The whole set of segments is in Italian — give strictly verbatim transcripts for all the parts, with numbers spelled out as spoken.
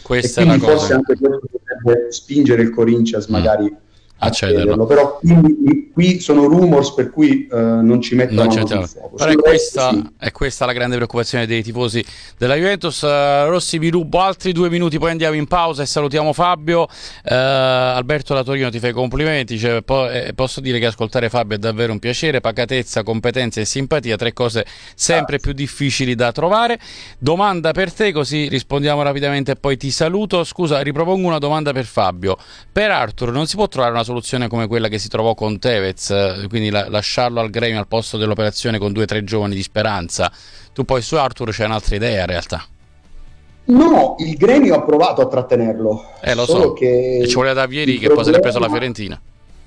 questa e è la quindi forse cosa. anche questo potrebbe spingere il Corinthians magari mm. a cederlo. Però qui, qui sono rumors per cui uh, non ci metto non la mano sul fuoco. Però è questa, sì. è questa la grande preoccupazione dei tifosi della Juventus. uh, Rossi, vi rubo altri due minuti, poi andiamo in pausa e salutiamo Fabio. uh, Alberto da Torino ti fa i complimenti, cioè, po- eh, posso dire che ascoltare Fabio è davvero un piacere. Pacatezza, competenza e simpatia, tre cose sempre più difficili da trovare. Domanda per te, così rispondiamo rapidamente e poi ti saluto. Scusa, ripropongo una domanda per Fabio. Per Arthur non si può trovare una soluzione come quella che si trovò con Tevez, quindi la- lasciarlo al gremio al posto dell'operazione con due o tre giovani di Speranza? Tu poi su Arthur c'è un'altra idea in realtà. No, il gremio ha provato a trattenerlo. Eh lo solo so, che e ci voleva Davieri che problema... poi se l'ha preso la Fiorentina.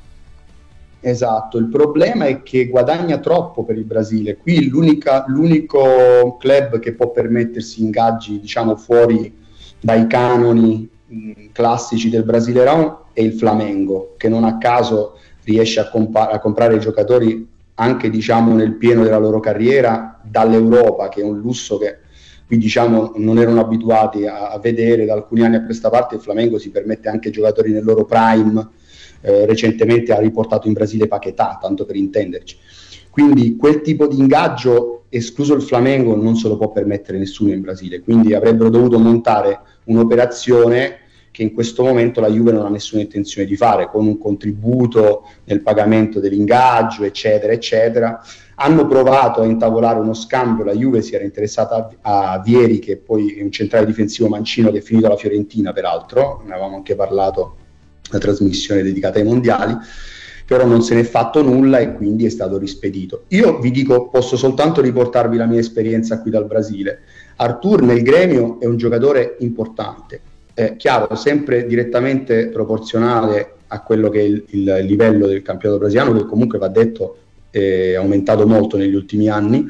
Esatto, il problema è che guadagna troppo per il Brasile. Qui l'unica, l'unico club che può permettersi ingaggi, diciamo, fuori dai canoni mh, classici del Brasileirão è il Flamengo, che non a caso riesce a, compa- a comprare i giocatori anche, diciamo, nel pieno della loro carriera dall'Europa, che è un lusso che qui, diciamo, non erano abituati a, a vedere. Da alcuni anni a questa parte il Flamengo si permette anche giocatori nel loro prime. Eh, recentemente ha riportato in Brasile Paquetá, tanto per intenderci. Quindi quel tipo di ingaggio, escluso il Flamengo, non se lo può permettere nessuno in Brasile, quindi avrebbero dovuto montare un'operazione che in questo momento la Juve non ha nessuna intenzione di fare, con un contributo nel pagamento dell'ingaggio, eccetera, eccetera. Hanno provato a intavolare uno scambio, la Juve si era interessata a, a Vieri, che poi è un centrale difensivo mancino che è finito alla Fiorentina, peraltro, ne avevamo anche parlato la trasmissione dedicata ai mondiali, però non se n'è fatto nulla e quindi è stato rispedito. Io vi dico, posso soltanto riportarvi la mia esperienza qui dal Brasile. Arthur nel gremio è un giocatore importante, è chiaro, sempre direttamente proporzionale a quello che è il, il livello del campionato brasiliano, che comunque, va detto, è aumentato molto negli ultimi anni.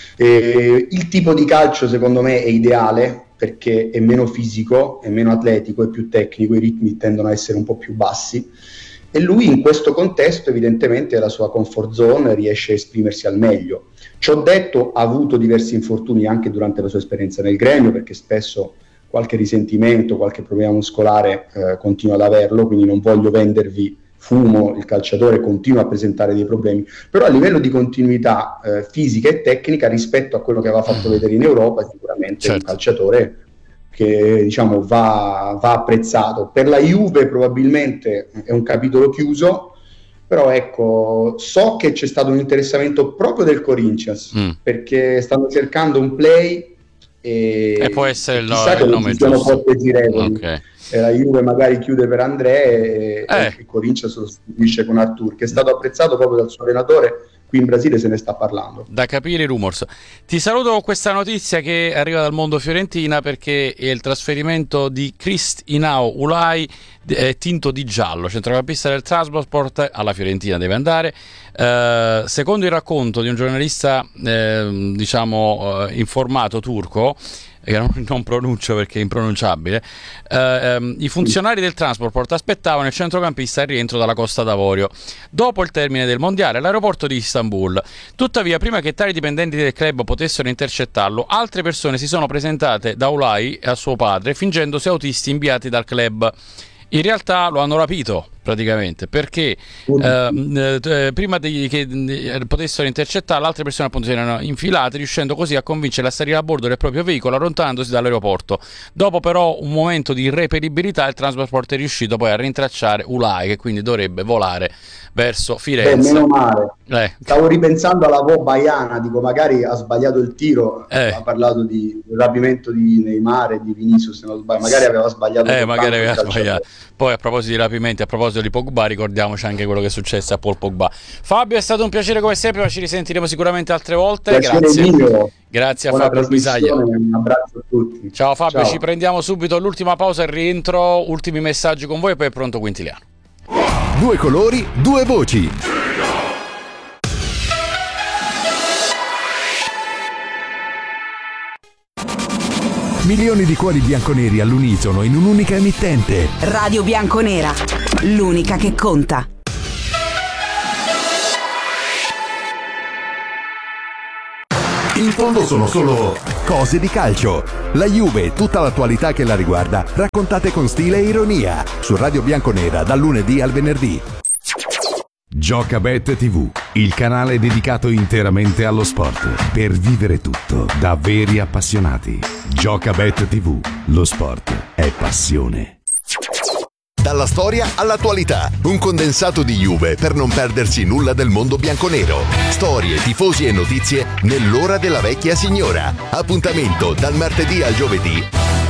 E il tipo di calcio secondo me è ideale, perché è meno fisico, è meno atletico, è più tecnico, i ritmi tendono a essere un po' più bassi, e lui in questo contesto evidentemente la sua comfort zone riesce a esprimersi al meglio. Ciò detto, ha avuto diversi infortuni anche durante la sua esperienza nel gremio, perché spesso qualche risentimento, qualche problema muscolare eh, continua ad averlo, quindi non voglio vendervi fumo, il calciatore continua a presentare dei problemi, però a livello di continuità eh, fisica e tecnica rispetto a quello che aveva fatto vedere in Europa, sicuramente certo. È un calciatore che, diciamo, va, va apprezzato. Per la Juve probabilmente è un capitolo chiuso, però ecco, so che c'è stato un interessamento proprio del Corinthians, mm. perché stanno cercando un play e, e può essere il, chissà no, il nome giusto. Sono forti girevoli. Okay. E la Juve magari chiude per André e, eh. e il Corinthians lo sostituisce con Arthur, che è stato apprezzato proprio dal suo allenatore. Qui in Brasile se ne sta parlando. Da capire i rumors. Ti saluto con questa notizia che arriva dal mondo fiorentina, perché è il trasferimento di Christ Inao Ulai, è tinto di giallo, centrocampista del Trabzonspor, alla Fiorentina deve andare. Uh, secondo il racconto di un giornalista eh, diciamo uh, informato turco, che non pronuncio perché è impronunciabile, uh, um, i funzionari del Trabzonspor aspettavano il centrocampista al rientro dalla Costa d'Avorio dopo il termine del mondiale all'aeroporto di Istanbul. Tuttavia, prima che tali dipendenti del club potessero intercettarlo, altre persone si sono presentate da Ulai e a suo padre fingendosi autisti inviati dal club. In realtà lo hanno rapito praticamente, perché eh, eh, prima di, che eh, potessero intercettarlo, altre persone appunto si erano infilate, riuscendo così a convincerla a salire a bordo del proprio veicolo allontanandosi dall'aeroporto. Dopo però un momento di reperibilità, il Trabzonspor è riuscito poi a rintracciare Ulai, che quindi dovrebbe volare verso Firenze. Beh, meno male. Eh. Stavo ripensando alla Vo Baiana, dico magari ha sbagliato il tiro, eh. ha parlato di rapimento di Neymar e di Vinicius, se non sbaglio, magari aveva sbagliato. Eh, magari aveva sbagliato. Poi a proposito di rapimenti, a proposito di Pogba, ricordiamoci anche quello che è successo a Paul Pogba. Fabio, è stato un piacere come sempre, ma ci risentiremo sicuramente altre volte. Piacere Grazie. Mio. Grazie a Buona Fabio Bisaglia. Un abbraccio a tutti. Ciao Fabio, Ciao. Ci prendiamo subito l'ultima pausa e rientro, ultimi messaggi con voi e poi è pronto Quintiliano. Due colori, due voci. Milioni di cuori bianconeri all'unisono in un'unica emittente. Radio Bianconera, l'unica che conta. In fondo sono solo Cose di calcio. La Juve e tutta l'attualità che la riguarda, raccontate con stile e ironia. Su Radio Bianconera dal lunedì al venerdì. Giocabet tivù, il canale dedicato interamente allo sport. Per vivere tutto da veri appassionati. Giocabet tivù, lo sport è passione. Dalla storia all'attualità, un condensato di Juve per non perdersi nulla del mondo bianconero. Storie, tifosi e notizie nell'ora della vecchia signora. Appuntamento dal martedì al giovedì.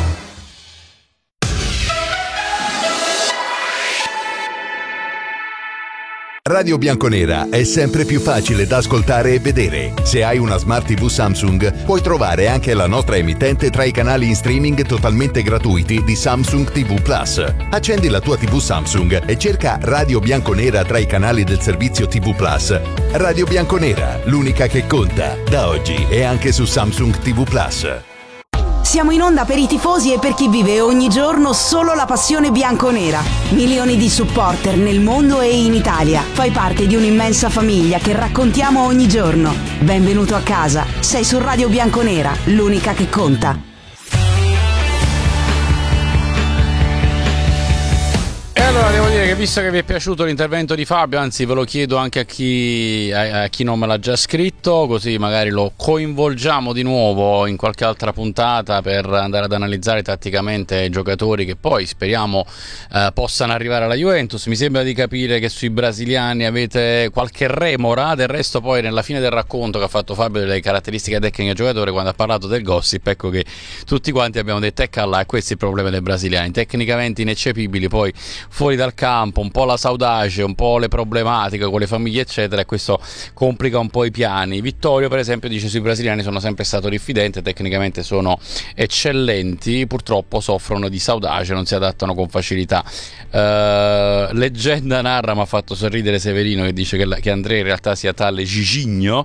Radio Bianconera è sempre più facile da ascoltare e vedere. Se hai una Smart tivù Samsung, puoi trovare anche la nostra emittente tra i canali in streaming totalmente gratuiti di Samsung tivù Plus. Accendi la tua tivù Samsung e cerca Radio Bianconera tra i canali del servizio tivù Plus. Radio Bianconera, l'unica che conta. Da oggi è anche su Samsung tivù Plus. Siamo in onda per i tifosi e per chi vive ogni giorno solo la passione bianconera. Milioni di supporter nel mondo e in Italia. Fai parte di un'immensa famiglia che raccontiamo ogni giorno. Benvenuto a casa. Sei su Radio Bianconera, l'unica che conta. E allora devo dire che, visto che vi è piaciuto l'intervento di Fabio, anzi ve lo chiedo anche a chi, a, a chi non me l'ha già scritto, così magari lo coinvolgiamo di nuovo in qualche altra puntata per andare ad analizzare tatticamente i giocatori che poi speriamo eh, possano arrivare alla Juventus. Mi sembra di capire che sui brasiliani avete qualche remora. Del resto poi nella fine del racconto che ha fatto Fabio delle caratteristiche tecniche del giocatore, quando ha parlato del gossip, ecco che tutti quanti abbiamo detto ecco là, e questo è il problema dei brasiliani, tecnicamente ineccepibili, poi fuori dal campo un po' la saudace, un po' le problematiche con le famiglie eccetera, e questo complica un po' i piani. Vittorio per esempio dice sui brasiliani sono sempre stato diffidente, tecnicamente sono eccellenti, purtroppo soffrono di saudace, non si adattano con facilità. Uh, leggenda narra, mi ha fatto sorridere Severino che dice che, la, che Andrea in realtà sia tale Gigigno.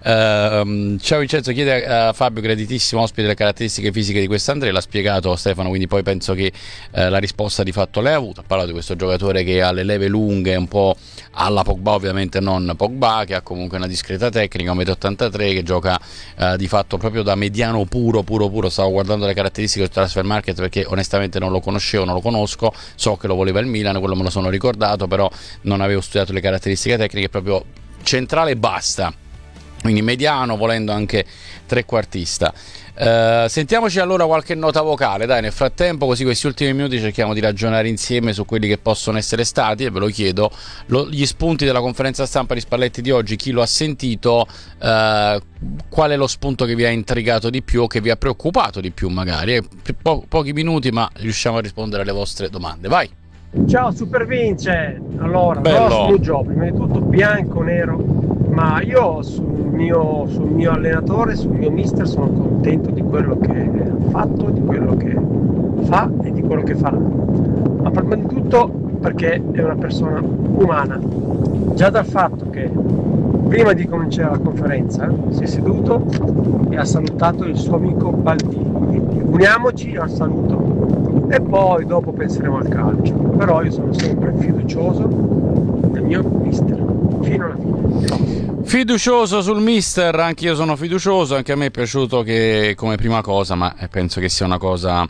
Uh, ciao Vincenzo, chiede a Fabio, graditissimo ospite, le caratteristiche fisiche di questo Andrea, l'ha spiegato Stefano, quindi poi penso che uh, la risposta di fatto l'hai avuta. Ha parlato di questo giocatore che ha le leve lunghe, un po' alla Pogba, ovviamente non Pogba, che ha comunque una discreta tecnica, un metro e ottantatré, che gioca uh, di fatto proprio da mediano puro puro puro. Stavo guardando le caratteristiche del Transfer Market perché onestamente non lo conoscevo, non lo conosco, so che lo voleva il Milan, quello me lo sono ricordato, però non avevo studiato le caratteristiche tecniche, proprio centrale e basta, quindi mediano, volendo anche trequartista. Uh, sentiamoci allora qualche nota vocale, dai, nel frattempo, così questi ultimi minuti cerchiamo di ragionare insieme su quelli che possono essere stati, e ve lo chiedo, lo, gli spunti della conferenza stampa di Spalletti di oggi, chi lo ha sentito, uh, qual è lo spunto che vi ha intrigato di più o che vi ha preoccupato di più magari, eh, po- pochi minuti ma riusciamo a rispondere alle vostre domande, vai. Ciao Super Vince, allora, Bello. prossimo gioco, prima di tutto bianco nero, ma io sul mio, sul mio allenatore, sul mio mister sono contento di quello che ha fatto, di quello che fa e di quello che farà, ma prima di tutto perché è una persona umana, già dal fatto che prima di cominciare la conferenza si è seduto e ha salutato il suo amico Baldini, quindi uniamoci al saluto e poi dopo penseremo al calcio, però io sono sempre fiducioso del mio mister fino alla fine. Fiducioso sul mister, anche io sono fiducioso, anche a me è piaciuto che come prima cosa, ma penso che sia una cosa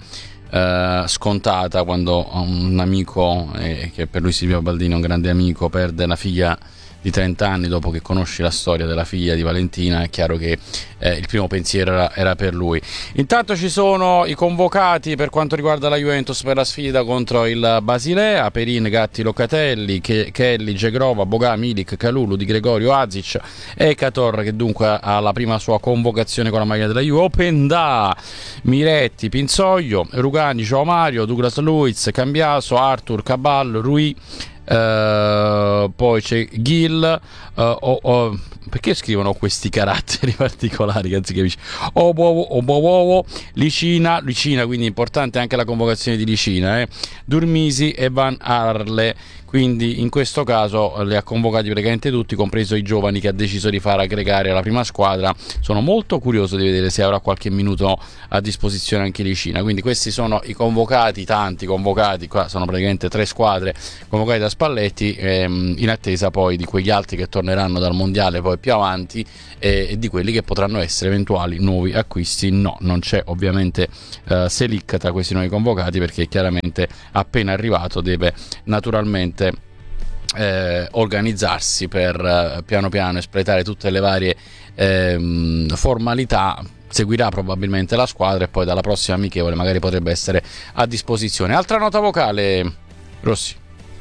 eh, scontata quando un amico, eh, che per lui Silvio Baldini è un grande amico, perde la figlia di trenta anni dopo che conosci la storia della figlia di Valentina, è chiaro che eh, il primo pensiero era, era per lui. Intanto ci sono i convocati per quanto riguarda la Juventus per la sfida contro il Basilea: Perin, Gatti, Locatelli, Ke- Kelly, Gegrova, Bogà, Milik, Kalulu, Di Gregorio, Azic, Ekator, che dunque ha la prima sua convocazione con la maglia della Juve, Openda, Miretti, Pinzoglio, Rugani, Joao Mario, Douglas Luiz, Cambiaso, Arthur, Cabal, Rui. Uh, poi c'è Gil, uh, oh, oh, perché scrivono questi caratteri particolari anziché Obowo, Obowo, Licina, Licina, quindi importante anche la convocazione di Licina, eh? Durmisi e Van Arle. quindi in questo caso li ha convocati praticamente tutti, compreso i giovani che ha deciso di far aggregare alla prima squadra. Sono molto curioso di vedere se avrà qualche minuto a disposizione anche Licina. Quindi questi sono i convocati, tanti convocati, qua sono praticamente tre squadre convocate da Spalletti, ehm, in attesa poi di quegli altri che torneranno dal mondiale poi più avanti, e, e di quelli che potranno essere eventuali nuovi acquisti. No, non c'è ovviamente eh, Selic tra questi nuovi convocati, perché chiaramente appena arrivato deve naturalmente Eh, organizzarsi per eh, piano piano espletare tutte le varie eh, formalità. Seguirà probabilmente la squadra e poi dalla prossima amichevole magari potrebbe essere a disposizione. Altra nota vocale, Rossi.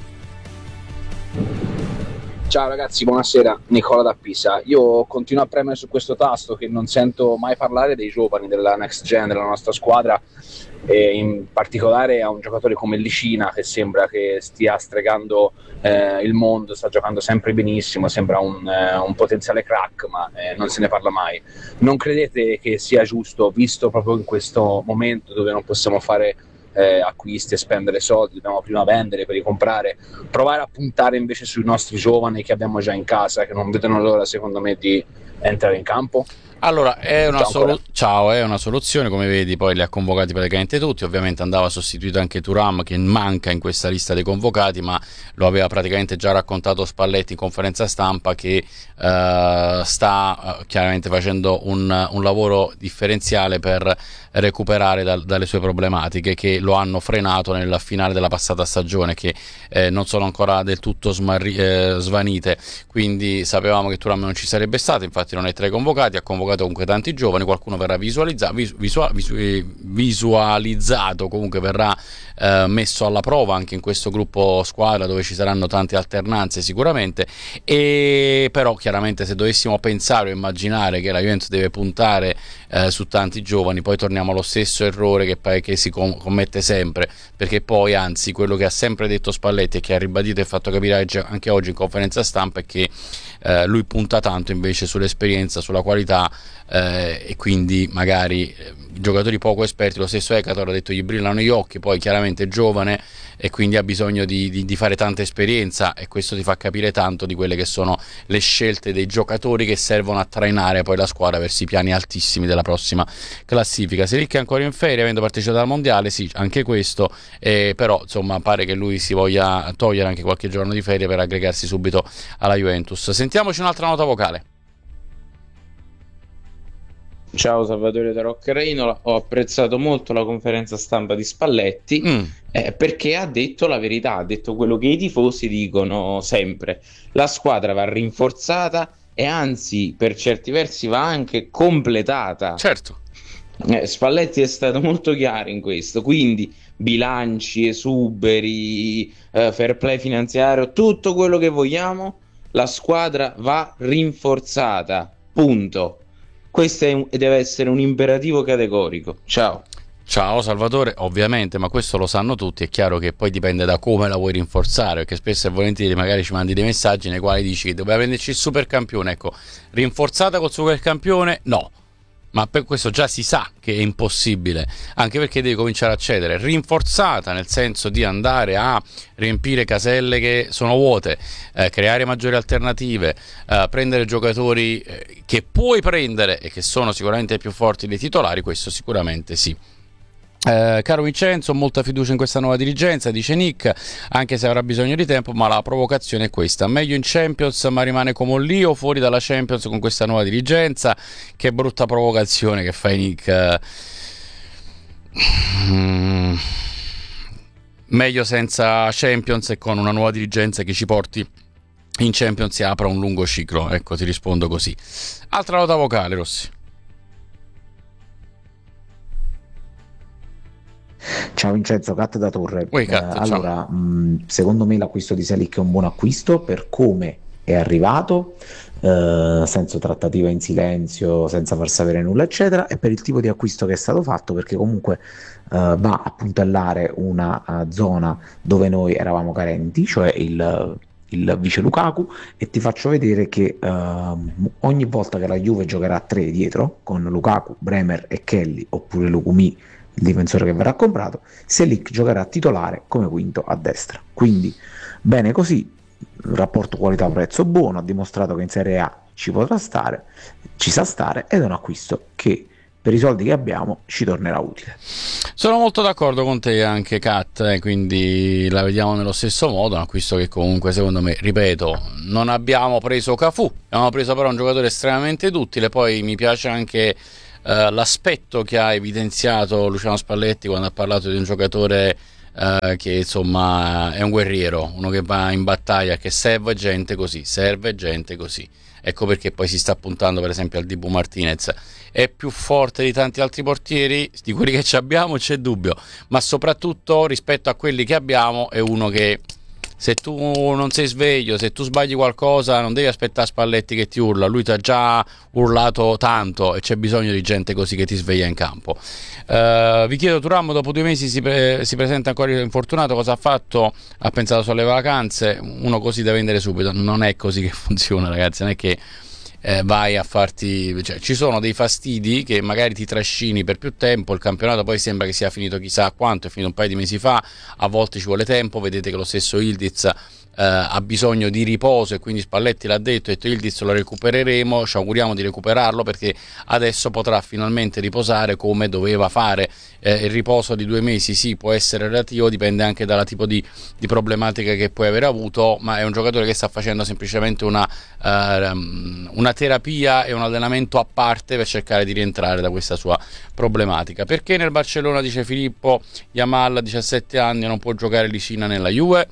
Ciao ragazzi, buonasera, Nicola da Pisa. Io continuo a premere su questo tasto che non sento mai parlare dei giovani della next gen della nostra squadra, e in particolare a un giocatore come Licina che sembra che stia stregando eh, il mondo, sta giocando sempre benissimo, sembra un, eh, un potenziale crack, ma eh, non se ne parla mai. Non credete che sia giusto, visto proprio in questo momento dove non possiamo fare Eh, acquisti e spendere soldi, dobbiamo prima vendere per ricomprare, provare a puntare invece sui nostri giovani che abbiamo già in casa, che non vedono l'ora secondo me di entrare in campo? Allora, è una, Ciao, solu- Ciao, è una soluzione, come vedi poi li ha convocati praticamente tutti. Ovviamente andava sostituito anche Thuram, che manca in questa lista dei convocati, ma lo aveva praticamente già raccontato Spalletti in conferenza stampa che uh, sta uh, chiaramente facendo un, un lavoro differenziale per recuperare da, dalle sue problematiche che lo hanno frenato nella finale della passata stagione, che eh, non sono ancora del tutto smarri- eh, svanite. Quindi sapevamo che Thuram non ci sarebbe stato, infatti non è tra i convocati, ha convocato comunque tanti giovani, qualcuno verrà visualizzato, visu- visu- visu- visualizzato, comunque verrà eh, messo alla prova anche in questo gruppo squadra dove ci saranno tante alternanze sicuramente. E però chiaramente se dovessimo pensare o immaginare che la Juventus deve puntare eh, su tanti giovani, poi torniamo allo stesso errore che, che si com- commette sempre, perché poi anzi quello che ha sempre detto Spalletti e che ha ribadito e fatto capire anche oggi in conferenza stampa è che eh, lui punta tanto invece sull'esperienza, sulla qualità, eh, e quindi magari eh, giocatori poco esperti, lo stesso Ekator ha detto gli brillano gli occhi, poi chiaramente è giovane e quindi ha bisogno di, di, di fare tanta esperienza, e questo ti fa capire tanto di quelle che sono le scelte dei giocatori che servono a trainare poi la squadra verso i piani altissimi della prossima classifica. Selic è ancora in ferie avendo partecipato al mondiale, sì, anche questo, eh, però insomma pare che lui si voglia togliere anche qualche giorno di ferie per aggregarsi subito alla Juventus. Sentiamoci un'altra nota vocale. Ciao Salvatore da Rocca-Reinola, ho apprezzato molto la conferenza stampa di Spalletti mm. eh, perché ha detto la verità, ha detto quello che i tifosi dicono sempre: la squadra va rinforzata e anzi per certi versi va anche completata. Certo. eh, Spalletti è stato molto chiaro in questo, quindi bilanci, esuberi, eh, fair play finanziario, tutto quello che vogliamo, la squadra va rinforzata, punto. Questo è un, deve essere un imperativo categorico. Ciao. Ciao Salvatore, ovviamente, ma questo lo sanno tutti. È chiaro che poi dipende da come la vuoi rinforzare, perché spesso e volentieri magari ci mandi dei messaggi nei quali dici che doveva venderci il supercampione. Ecco, rinforzata col supercampione? No. Ma per questo già si sa che è impossibile, anche perché devi cominciare a cedere. Rinforzata nel senso di andare a riempire caselle che sono vuote, eh, creare maggiori alternative, eh, prendere giocatori eh, che puoi prendere e che sono sicuramente più forti dei titolari, questo sicuramente sì. Eh, caro Vincenzo, molta fiducia in questa nuova dirigenza, dice Nick, anche se avrà bisogno di tempo, ma la provocazione è questa: meglio in Champions ma rimane come lì, o fuori dalla Champions con questa nuova dirigenza? Che brutta provocazione che fai, Nick. Mm. Meglio senza Champions e con una nuova dirigenza che ci porti in Champions e apra un lungo ciclo, ecco, ti rispondo così. Altra nota vocale, Rossi. Ciao Vincenzo, Cat da Torre. Ui, Cat, eh, allora, mh, secondo me l'acquisto di Selic è un buon acquisto per come è arrivato, eh, senza trattativa in silenzio, senza far sapere nulla eccetera, e per il tipo di acquisto che è stato fatto, perché comunque eh, va a puntellare una uh, zona dove noi eravamo carenti, cioè il il vice Lukaku, e ti faccio vedere che uh, ogni volta che la Juve giocherà a tre dietro con Lukaku, Bremer e Kelly, oppure Lukumi il difensore che verrà comprato, Selic giocherà titolare come quinto a destra. Quindi bene così, rapporto qualità-prezzo buono, ha dimostrato che in Serie A ci potrà stare, ci sa stare, ed è un acquisto che per i soldi che abbiamo ci tornerà utile. Sono molto d'accordo con te anche Kat, eh, quindi la vediamo nello stesso modo, un acquisto che comunque secondo me, ripeto, non abbiamo preso Cafù, abbiamo preso però un giocatore estremamente duttile. Poi mi piace anche Uh, l'aspetto che ha evidenziato Luciano Spalletti quando ha parlato di un giocatore uh, che insomma è un guerriero, uno che va in battaglia, che serve gente così, serve gente così. Ecco perché poi si sta puntando per esempio al Dibu Martinez. È più forte di tanti altri portieri, di quelli che ci abbiamo c'è dubbio, ma soprattutto rispetto a quelli che abbiamo è uno che, se tu non sei sveglio, se tu sbagli qualcosa, non devi aspettare Spalletti che ti urla, lui ti ha già urlato tanto e c'è bisogno di gente così che ti sveglia in campo. Uh, vi chiedo, Thuram dopo due mesi si, pre- si presenta ancora infortunato, cosa ha fatto? Ha pensato sulle vacanze, uno così da vendere subito, non è così che funziona ragazzi, non è che Eh, vai a farti, cioè, ci sono dei fastidi che magari ti trascini per più tempo, il campionato poi sembra che sia finito chissà quanto, è finito un paio di mesi fa, a volte ci vuole tempo, vedete che lo stesso Ildiz eh, ha bisogno di riposo e quindi Spalletti l'ha detto, ha detto Ildiz lo recupereremo, ci auguriamo di recuperarlo perché adesso potrà finalmente riposare come doveva fare. Eh, il riposo di due mesi sì può essere relativo, dipende anche dal tipo di, di problematica che puoi aver avuto, ma è un giocatore che sta facendo semplicemente una, uh, una terapia e un allenamento a parte per cercare di rientrare da questa sua problematica. Perché nel Barcellona, dice Filippo, Yamal a diciassette anni non può giocare Licina nella Juve?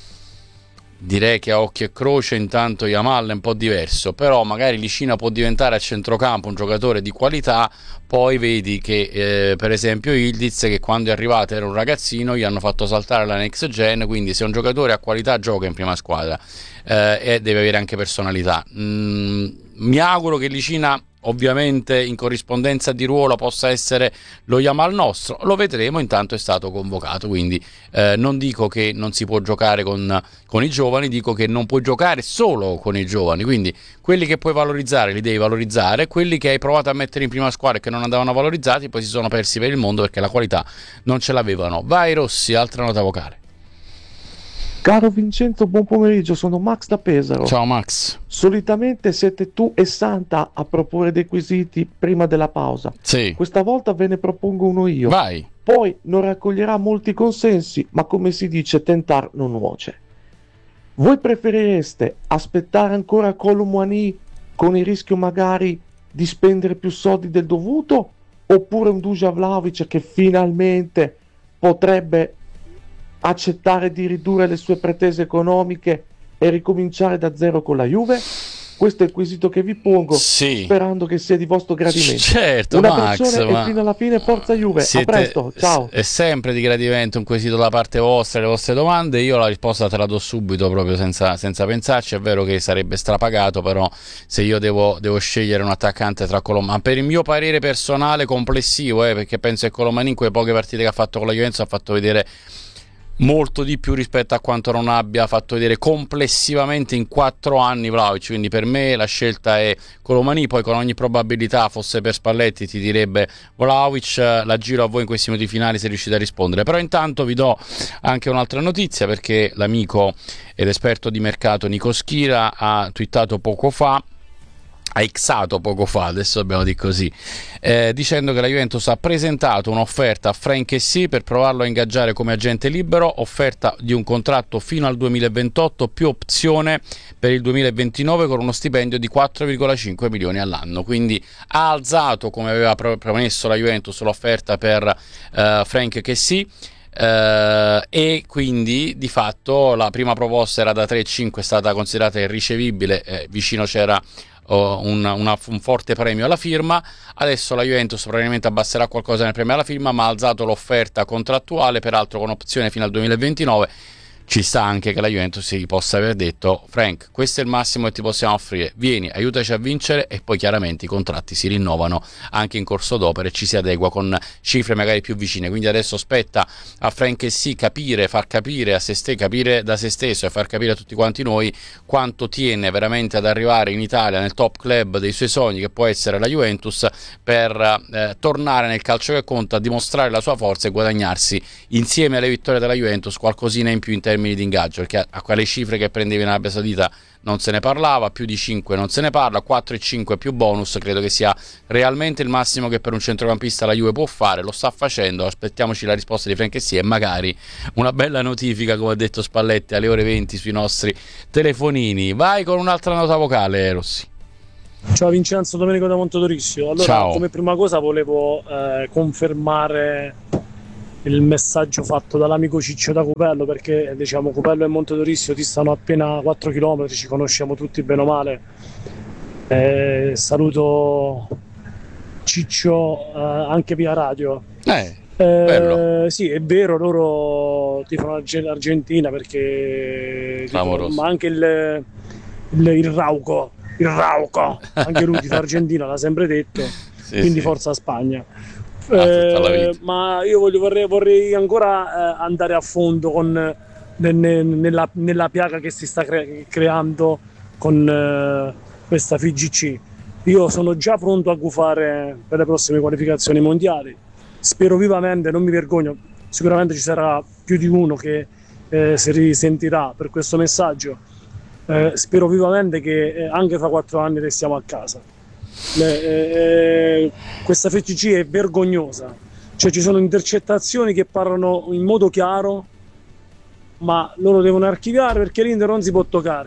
Direi che a occhio e croce intanto Yamal è un po' diverso, però magari Licina può diventare a centrocampo un giocatore di qualità. Poi vedi che eh, per esempio Ildiz, che quando è arrivato era un ragazzino, gli hanno fatto saltare la next gen, quindi se un giocatore ha qualità gioca in prima squadra eh, e deve avere anche personalità. Mm, mi auguro che Licina ovviamente in corrispondenza di ruolo possa essere lo Yamal nostro, lo vedremo, intanto è stato convocato, quindi eh, non dico che non si può giocare con, con i giovani, dico che non puoi giocare solo con i giovani, quindi quelli che puoi valorizzare li devi valorizzare, quelli che hai provato a mettere in prima squadra e che non andavano valorizzati poi si sono persi per il mondo perché la qualità non ce l'avevano. Vai Rossi, altra nota vocale. Caro Vincenzo, buon pomeriggio, sono Max da Pesaro. Ciao Max. Solitamente siete tu e Santa a proporre dei quesiti prima della pausa. Sì. Questa volta ve ne propongo uno io. Vai. Poi non raccoglierà molti consensi, ma come si dice, tentar non nuoce. Voi preferireste aspettare ancora Colomouani con il rischio magari di spendere più soldi del dovuto, oppure un Dusan Vlahovic che finalmente potrebbe accettare di ridurre le sue pretese economiche e ricominciare da zero con la Juve? Questo è il quesito che vi pongo, sì, sperando che sia di vostro gradimento. Certo, un Max, abbraccione ma... e fino alla fine forza Juve. Siete... A presto, ciao. È sempre di gradimento un quesito da parte vostra e le vostre domande. Io la risposta te la do subito, proprio senza, senza pensarci. È vero che sarebbe strapagato, però se io devo, devo scegliere un attaccante tra Colomani, per il mio parere personale complessivo, eh, perché penso che Colomani in quelle poche partite che ha fatto con la Juventus ha fatto vedere molto di più rispetto a quanto non abbia fatto vedere complessivamente in quattro anni Vlahovic, quindi per me la scelta è Colomani. Poi con ogni probabilità, fosse per Spalletti, ti direbbe Vlahovic. La giro a voi in questi minuti finali se riuscite a rispondere, però intanto vi do anche un'altra notizia, perché l'amico ed esperto di mercato Nico Schira ha twittato poco fa, ha ixato poco fa, adesso dobbiamo dire così, eh, dicendo che la Juventus ha presentato un'offerta a Frank Kessie per provarlo a ingaggiare come agente libero, offerta di un contratto fino al duemilaventotto più opzione per il duemilaventinove con uno stipendio di quattro virgola cinque milioni all'anno, quindi ha alzato, come aveva promesso la Juventus, l'offerta per eh, Frank Kessie. Uh, e quindi di fatto la prima proposta era da tre virgola cinque, è stata considerata irricevibile, eh, vicino c'era uh, un, una, un forte premio alla firma. Adesso la Juventus probabilmente abbasserà qualcosa nel premio alla firma, ma ha alzato l'offerta contrattuale, peraltro con opzione fino al duemilaventinove. ci sta anche che la Juventus si possa aver detto: Frank, questo è il massimo che ti possiamo offrire, vieni, aiutaci a vincere, e poi chiaramente i contratti si rinnovano anche in corso d'opera e ci si adegua con cifre magari più vicine. Quindi adesso spetta a Frank sì capire, far capire a se stesso, capire da se stesso e far capire a tutti quanti noi quanto tiene veramente ad arrivare in Italia nel top club dei suoi sogni, che può essere la Juventus, per eh, tornare nel calcio che conta, dimostrare la sua forza e guadagnarsi insieme alle vittorie della Juventus qualcosina in più in termini di ingaggio, perché a, a quelle cifre che prendevi in Arabia Saudita non se ne parlava, più di cinque non se ne parla, quattro e cinque più bonus credo che sia realmente il massimo che per un centrocampista la Juve può fare. Lo sta facendo, aspettiamoci la risposta di Franchessi e magari una bella notifica, come ha detto Spalletti, alle ore venti sui nostri telefonini. Vai con un'altra nota vocale, Rossi. Ciao Vincenzo, Domenico da Montedorissio. Allora, Ciao. Come prima cosa volevo eh, confermare il messaggio fatto dall'amico Ciccio da Cupello, perché diciamo Cupello e Montedorissio distano appena quattro chilometri, ci conosciamo tutti bene o male. Eh, saluto Ciccio eh, anche via radio. Eh, eh, sì, è vero, loro tifano l'Argentina perché tifano, ma anche il, il, il Rauco il Rauco anche lui tifa Argentina, l'ha sempre detto, sì, quindi sì. Forza Spagna. Ah, eh, ma io voglio, vorrei, vorrei ancora eh, andare a fondo con, ne, ne, nella, nella piaga che si sta cre- creando con eh, questa F I G C. Io sono già pronto a gufare per le prossime qualificazioni mondiali, spero vivamente, non mi vergogno, sicuramente ci sarà più di uno che eh, si risentirà per questo messaggio. Eh, spero vivamente che eh, anche fra quattro anni restiamo a casa. Le, eh, questa F C C è vergognosa, cioè ci sono intercettazioni che parlano in modo chiaro, ma loro devono archiviare perché l'Inter non si può toccare.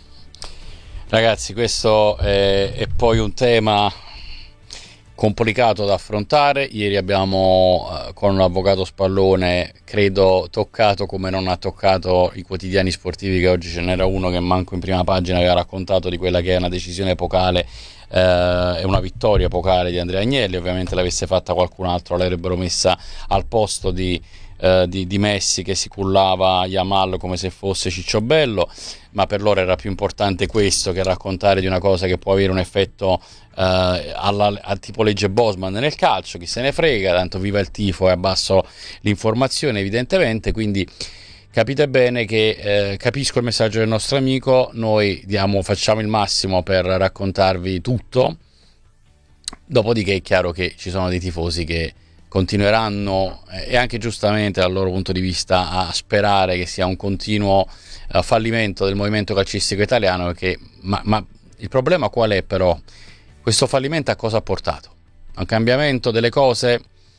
Ragazzi, questo è, è poi un tema complicato da affrontare. Ieri abbiamo eh, con l'avvocato Spallone credo toccato come non ha toccato i quotidiani sportivi, che oggi ce n'era uno che manco in prima pagina aveva raccontato di quella che è una decisione epocale e eh, una vittoria epocale di Andrea Agnelli. Ovviamente l'avesse fatta qualcun altro l'avrebbero messa al posto di Uh, di, di Messi, che si cullava Yamal come se fosse Cicciobello, ma per loro era più importante questo che raccontare di una cosa che può avere un effetto uh, alla, a tipo legge Bosman nel calcio. Chi se ne frega, tanto viva il tifo e abbasso l'informazione evidentemente. Quindi capite bene che eh, capisco il messaggio del nostro amico, noi diamo, facciamo il massimo per raccontarvi tutto, dopodiché è chiaro che ci sono dei tifosi che continueranno, e anche giustamente dal loro punto di vista, a sperare che sia un continuo uh, fallimento del movimento calcistico italiano, perché, ma, ma il problema qual è però? Questo fallimento a cosa ha portato? A un cambiamento delle cose?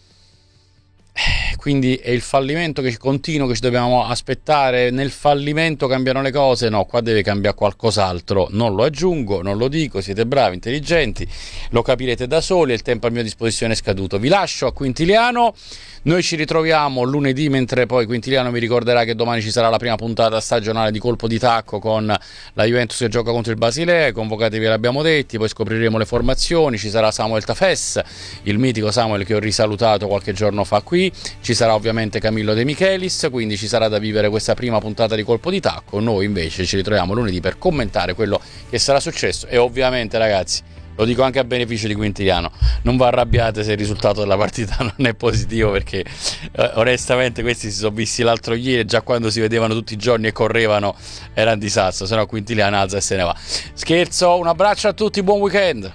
Quindi è il fallimento che continuo che ci dobbiamo aspettare? Nel fallimento cambiano le cose? No, qua deve cambiare qualcos'altro. Non lo aggiungo, non lo dico, siete bravi, intelligenti, lo capirete da soli, il tempo a mia disposizione è scaduto. Vi lascio a Quintiliano, noi ci ritroviamo lunedì, mentre poi Quintiliano mi ricorderà che domani ci sarà la prima puntata stagionale di Colpo di Tacco con la Juventus che gioca contro il Basilea. Convocatevi, l'abbiamo detti, poi scopriremo le formazioni, ci sarà Samuel Tafes, il mitico Samuel che ho risalutato qualche giorno fa qui, ci sarà ovviamente Camillo De Michelis, quindi ci sarà da vivere questa prima puntata di Colpo di Tacco. Noi invece ci ritroviamo lunedì per commentare quello che sarà successo e ovviamente, ragazzi, lo dico anche a beneficio di Quintiliano, non vi arrabbiate se il risultato della partita non è positivo, perché eh, onestamente questi si sono visti l'altro ieri, già quando si vedevano tutti i giorni e correvano era un disastro, se no Quintiliano alza e se ne va. Scherzo, un abbraccio a tutti, buon weekend.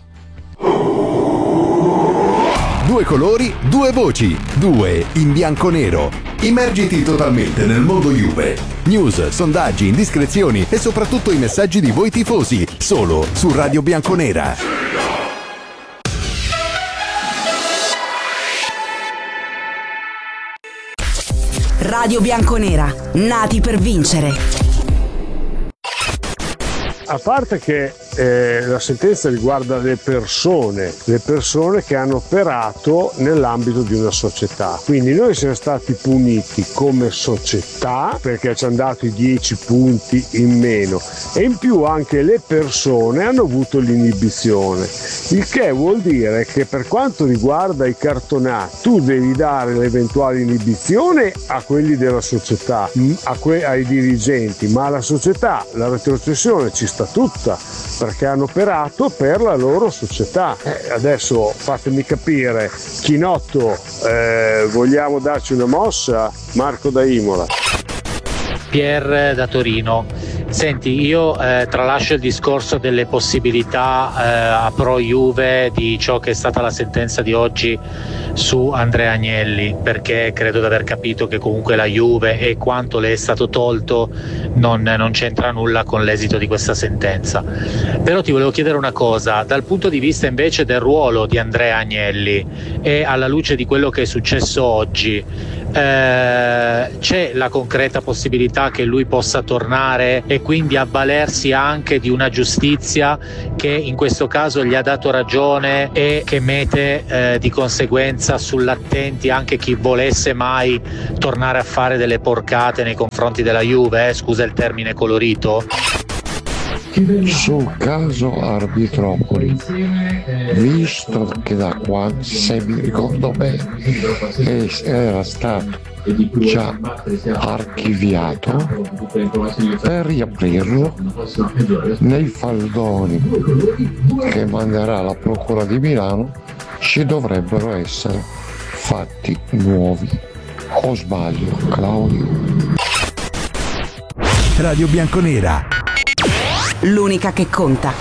Due colori, due voci, due in bianco-nero. Immergiti totalmente nel mondo Juve. News, sondaggi, indiscrezioni e soprattutto i messaggi di voi tifosi, solo su Radio Bianconera. Radio Bianconera, nati per vincere. A parte che eh, la sentenza riguarda le persone, le persone che hanno operato nell'ambito di una società. Quindi noi siamo stati puniti come società perché ci hanno dato i dieci punti in meno e in più anche le persone hanno avuto l'inibizione, il che vuol dire che per quanto riguarda i cartonati tu devi dare l'eventuale inibizione a quelli della società, a que- ai dirigenti, ma alla società la retrocessione ci sta tutta perché hanno operato per la loro società. Eh, adesso fatemi capire, Chinotto, eh, vogliamo darci una mossa? Marco da Imola. Pier da Torino. Senti, io eh, tralascio il discorso delle possibilità eh, a pro Juve di ciò che è stata la sentenza di oggi su Andrea Agnelli, perché credo di aver capito che comunque la Juve e quanto le è stato tolto non, non c'entra nulla con l'esito di questa sentenza. Però ti volevo chiedere una cosa, dal punto di vista invece del ruolo di Andrea Agnelli e alla luce di quello che è successo oggi, eh, c'è la concreta possibilità che lui possa tornare e quindi avvalersi anche di una giustizia che in questo caso gli ha dato ragione e che mette eh, di conseguenza sull'attenti anche chi volesse mai tornare a fare delle porcate nei confronti della Juve, eh? Scusa il termine colorito. Sul caso Arbitropoli, visto che da qua, se mi ricordo bene, era stato già archiviato, per riaprirlo nei faldoni che manderà la Procura di Milano ci dovrebbero essere fatti nuovi. O sbaglio, Claudio? Radio Bianconera, l'unica che conta.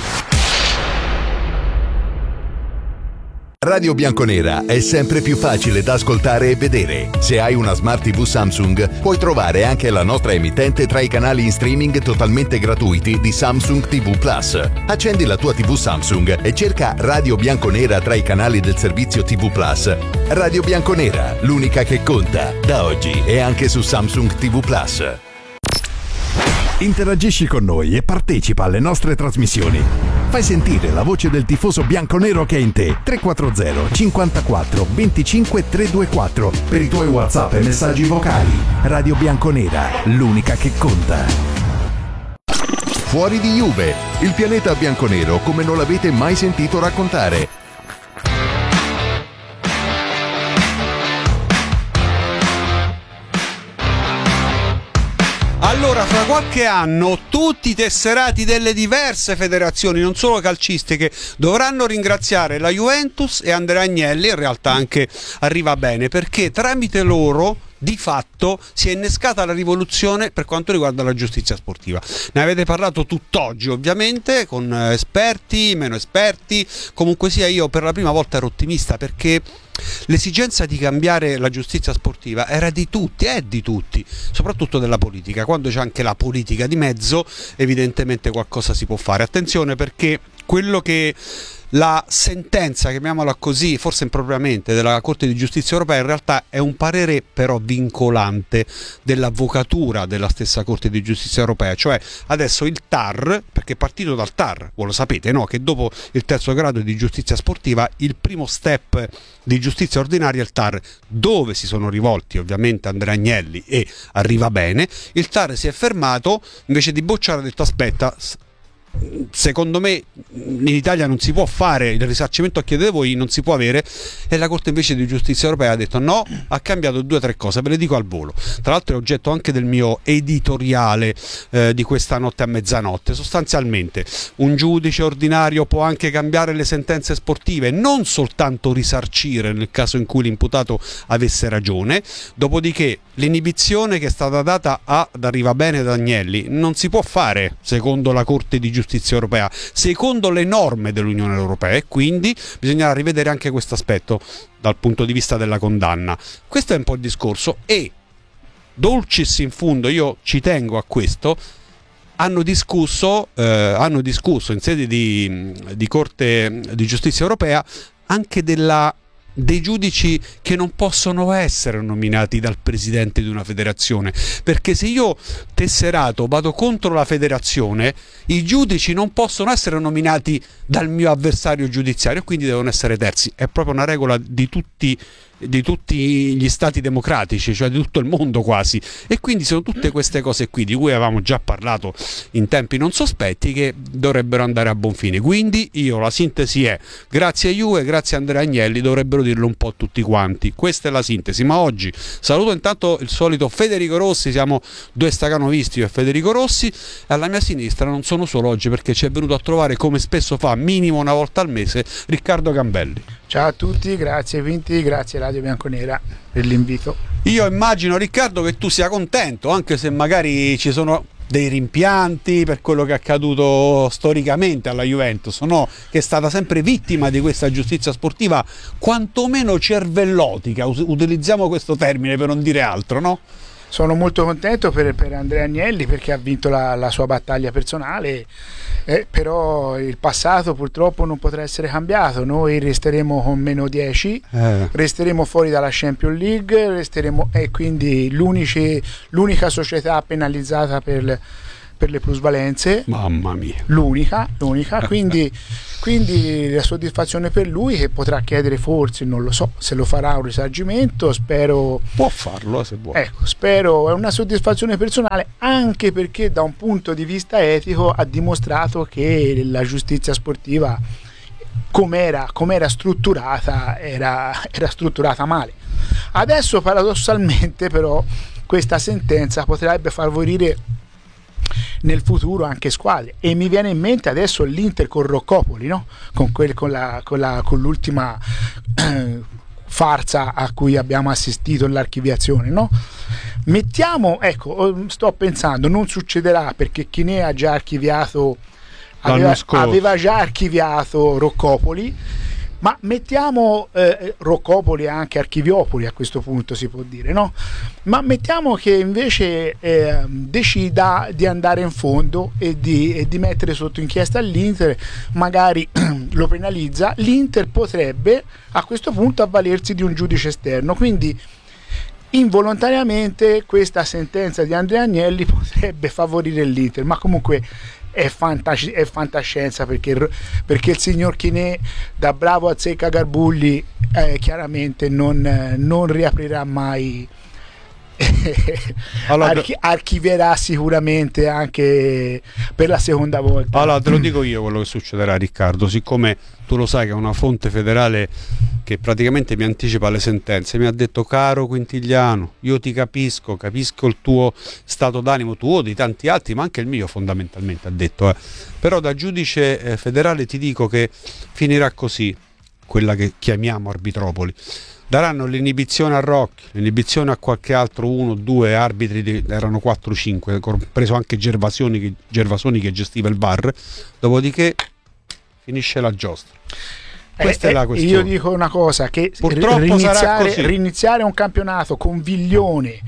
Radio Bianconera è sempre più facile da ascoltare e vedere. Se hai una Smart tivù Samsung, puoi trovare anche la nostra emittente tra i canali in streaming totalmente gratuiti di Samsung tivù Plus. Accendi la tua tivù Samsung e cerca Radio Bianconera tra i canali del servizio tivù Plus. Radio Bianconera, l'unica che conta, da oggi e anche su Samsung tivù Plus. Interagisci con noi e partecipa alle nostre trasmissioni. Fai sentire la voce del tifoso bianconero che è in te. tre quattro zero cinquantaquattro venticinque trecentoventiquattro per i tuoi WhatsApp e messaggi vocali. Radio Bianconera, l'unica che conta. Fuori di Juve, il pianeta bianconero come non l'avete mai sentito raccontare. Allora, fra qualche anno tutti i tesserati delle diverse federazioni, non solo calcistiche, dovranno ringraziare la Juventus e Andrea Agnelli, in realtà anche Arriva Bene, perché tramite loro di fatto si è innescata la rivoluzione per quanto riguarda la giustizia sportiva. Ne avete parlato tutt'oggi ovviamente con esperti, meno esperti, comunque sia io per la prima volta ero ottimista perché l'esigenza di cambiare la giustizia sportiva era di tutti, è di tutti, soprattutto della politica. Quando c'è anche la politica di mezzo evidentemente qualcosa si può fare. Attenzione, perché quello che la sentenza, chiamiamola così, forse impropriamente, della Corte di Giustizia Europea in realtà è un parere però vincolante dell'avvocatura della stessa Corte di Giustizia Europea, cioè adesso il T A R, perché è partito dal T A R, voi lo sapete, no? Che dopo il terzo grado di giustizia sportiva il primo step di giustizia ordinaria è il T A R, dove si sono rivolti ovviamente Andrea Agnelli e Arriva Bene. Il T A R si è fermato, invece di bocciare ha detto aspetta, secondo me in Italia non si può fare il risarcimento a chiedere voi, non si può avere, e la Corte invece di Giustizia Europea ha detto no, ha cambiato due o tre cose, ve le dico al volo, tra l'altro è oggetto anche del mio editoriale eh, di questa notte a mezzanotte. Sostanzialmente un giudice ordinario può anche cambiare le sentenze sportive, non soltanto risarcire nel caso in cui l'imputato avesse ragione, dopodiché l'inibizione che è stata data ad Arriva Bene da Agnelli non si può fare secondo la Corte di Giustizia Europea, secondo le norme dell'Unione Europea, e quindi bisognerà rivedere anche questo aspetto dal punto di vista della condanna. Questo è un po' il discorso, e dulcis in fundo, io ci tengo a questo, hanno discusso, eh, hanno discusso in sede di, di Corte di Giustizia Europea anche della dei giudici che non possono essere nominati dal presidente di una federazione, perché se io tesserato vado contro la federazione, i giudici non possono essere nominati dal mio avversario giudiziario, quindi devono essere terzi. È proprio una regola di tutti di tutti gli stati democratici, cioè di tutto il mondo quasi, e quindi sono tutte queste cose qui di cui avevamo già parlato in tempi non sospetti, che dovrebbero andare a buon fine. Quindi io, la sintesi è: grazie a Juve, grazie a Andrea Agnelli, dovrebbero dirlo un po' tutti quanti. Questa è la sintesi. Ma oggi saluto intanto il solito Federico Rossi, siamo due stacanovisti, io e Federico Rossi. Alla mia sinistra non sono solo oggi, perché ci è venuto a trovare, come spesso fa, minimo una volta al mese, Riccardo Gambelli. Ciao a tutti, grazie Vinti, grazie Radio Bianconera per l'invito. Io immagino, Riccardo, che tu sia contento, anche se magari ci sono dei rimpianti per quello che è accaduto storicamente alla Juventus, no? Che è stata sempre vittima di questa giustizia sportiva quantomeno cervellotica, utilizziamo questo termine per non dire altro, no? Sono molto contento per, per Andrea Agnelli, perché ha vinto la, la sua battaglia personale, eh, però il passato purtroppo non potrà essere cambiato. Noi resteremo con meno dieci, eh. resteremo fuori dalla Champions League, resteremo, e quindi l'unica società penalizzata per, per le plusvalenze. Mamma mia. L'unica, l'unica. Quindi, quindi la soddisfazione per lui, che potrà chiedere, forse, non lo so, se lo farà un risarcimento, spero. Può farlo se vuole. Ecco, spero, è una soddisfazione personale, anche perché da un punto di vista etico ha dimostrato che la giustizia sportiva, com'era, com'era strutturata, era, era strutturata male. Adesso paradossalmente però questa sentenza potrebbe favorire nel futuro anche squadre, e mi viene in mente adesso l'Inter con Roccopoli, no? con, quel, con, la, con, la, con l'ultima eh, farsa a cui abbiamo assistito nell'archiviazione, no? Mettiamo, ecco, sto pensando, non succederà, perché Chinè ha già archiviato, aveva, aveva già archiviato Roccopoli, ma mettiamo eh, Roccopoli anche Archiviopoli, a questo punto si può dire, no? Ma mettiamo che invece eh, decida di andare in fondo e di, e di mettere sotto inchiesta l'Inter, magari lo penalizza, l'Inter potrebbe a questo punto avvalersi di un giudice esterno, quindi involontariamente questa sentenza di Andrea Agnelli potrebbe favorire l'Inter, ma comunque È, fantas- è fantascienza, perché, perché il signor Chinè, da bravo azzeccagarbugli, eh, chiaramente non, eh, non riaprirà mai, allora, Archi- archivierà sicuramente anche per la seconda volta. Allora te lo dico io quello che succederà, Riccardo, siccome tu lo sai che è una fonte federale che praticamente mi anticipa le sentenze, mi ha detto: caro Quintigliano, io ti capisco, capisco il tuo stato d'animo, tuo, di tanti altri, ma anche il mio fondamentalmente, ha detto, eh. però da giudice eh, federale ti dico che finirà così, quella che chiamiamo arbitropoli. Daranno l'inibizione a Rocchi, l'inibizione a qualche altro uno, due arbitri, di, erano quattro cinque, compreso anche Gervasoni che, Gervasoni che gestiva il V A R, dopodiché finisce la giostra. Questa eh, è la questione. Io dico una cosa, che purtroppo riniziare, riniziare un campionato con Viglione,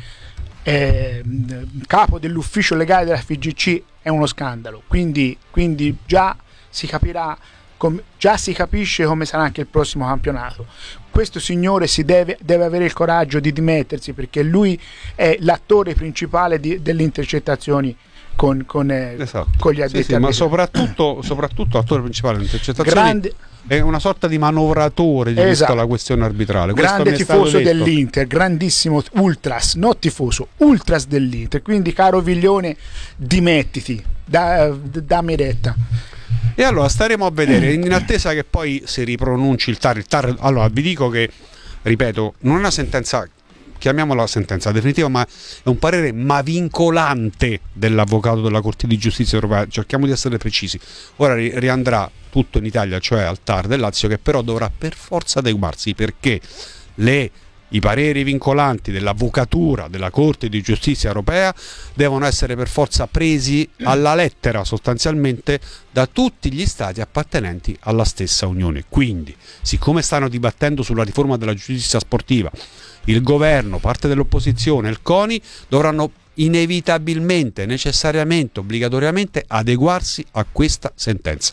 eh, capo dell'ufficio legale della F I G C, è uno scandalo, quindi, quindi già si capirà, com- già si capisce come sarà anche il prossimo campionato. Questo signore si deve, deve avere il coraggio di dimettersi, perché lui è l'attore principale di, delle intercettazioni con, con, eh, esatto. con gli addetti. Sì, sì, ma soprattutto, soprattutto l'attore principale delle intercettazioni. Grande, è una sorta di manovratore di esatto. tutta la questione arbitrale. Grande tifoso dell'Inter, grandissimo ultras, non tifoso, ultras dell'Inter. Quindi, caro Viglione, dimettiti, da, dammi retta. E allora staremo a vedere, in attesa che poi si ripronunci il T A R. Il T A R, allora vi dico che, ripeto, non è una sentenza, chiamiamola sentenza definitiva, ma è un parere ma vincolante dell'avvocato della Corte di Giustizia Europea. Cerchiamo di essere precisi. Ora ri- riandrà tutto in Italia, cioè al T A R del Lazio, che però dovrà per forza adeguarsi, perché le i pareri vincolanti dell'avvocatura della Corte di Giustizia Europea devono essere per forza presi alla lettera, sostanzialmente, da tutti gli stati appartenenti alla stessa Unione. Quindi, siccome stanno dibattendo sulla riforma della giustizia sportiva, il governo, parte dell'opposizione e il CONI dovranno inevitabilmente, necessariamente, obbligatoriamente adeguarsi a questa sentenza.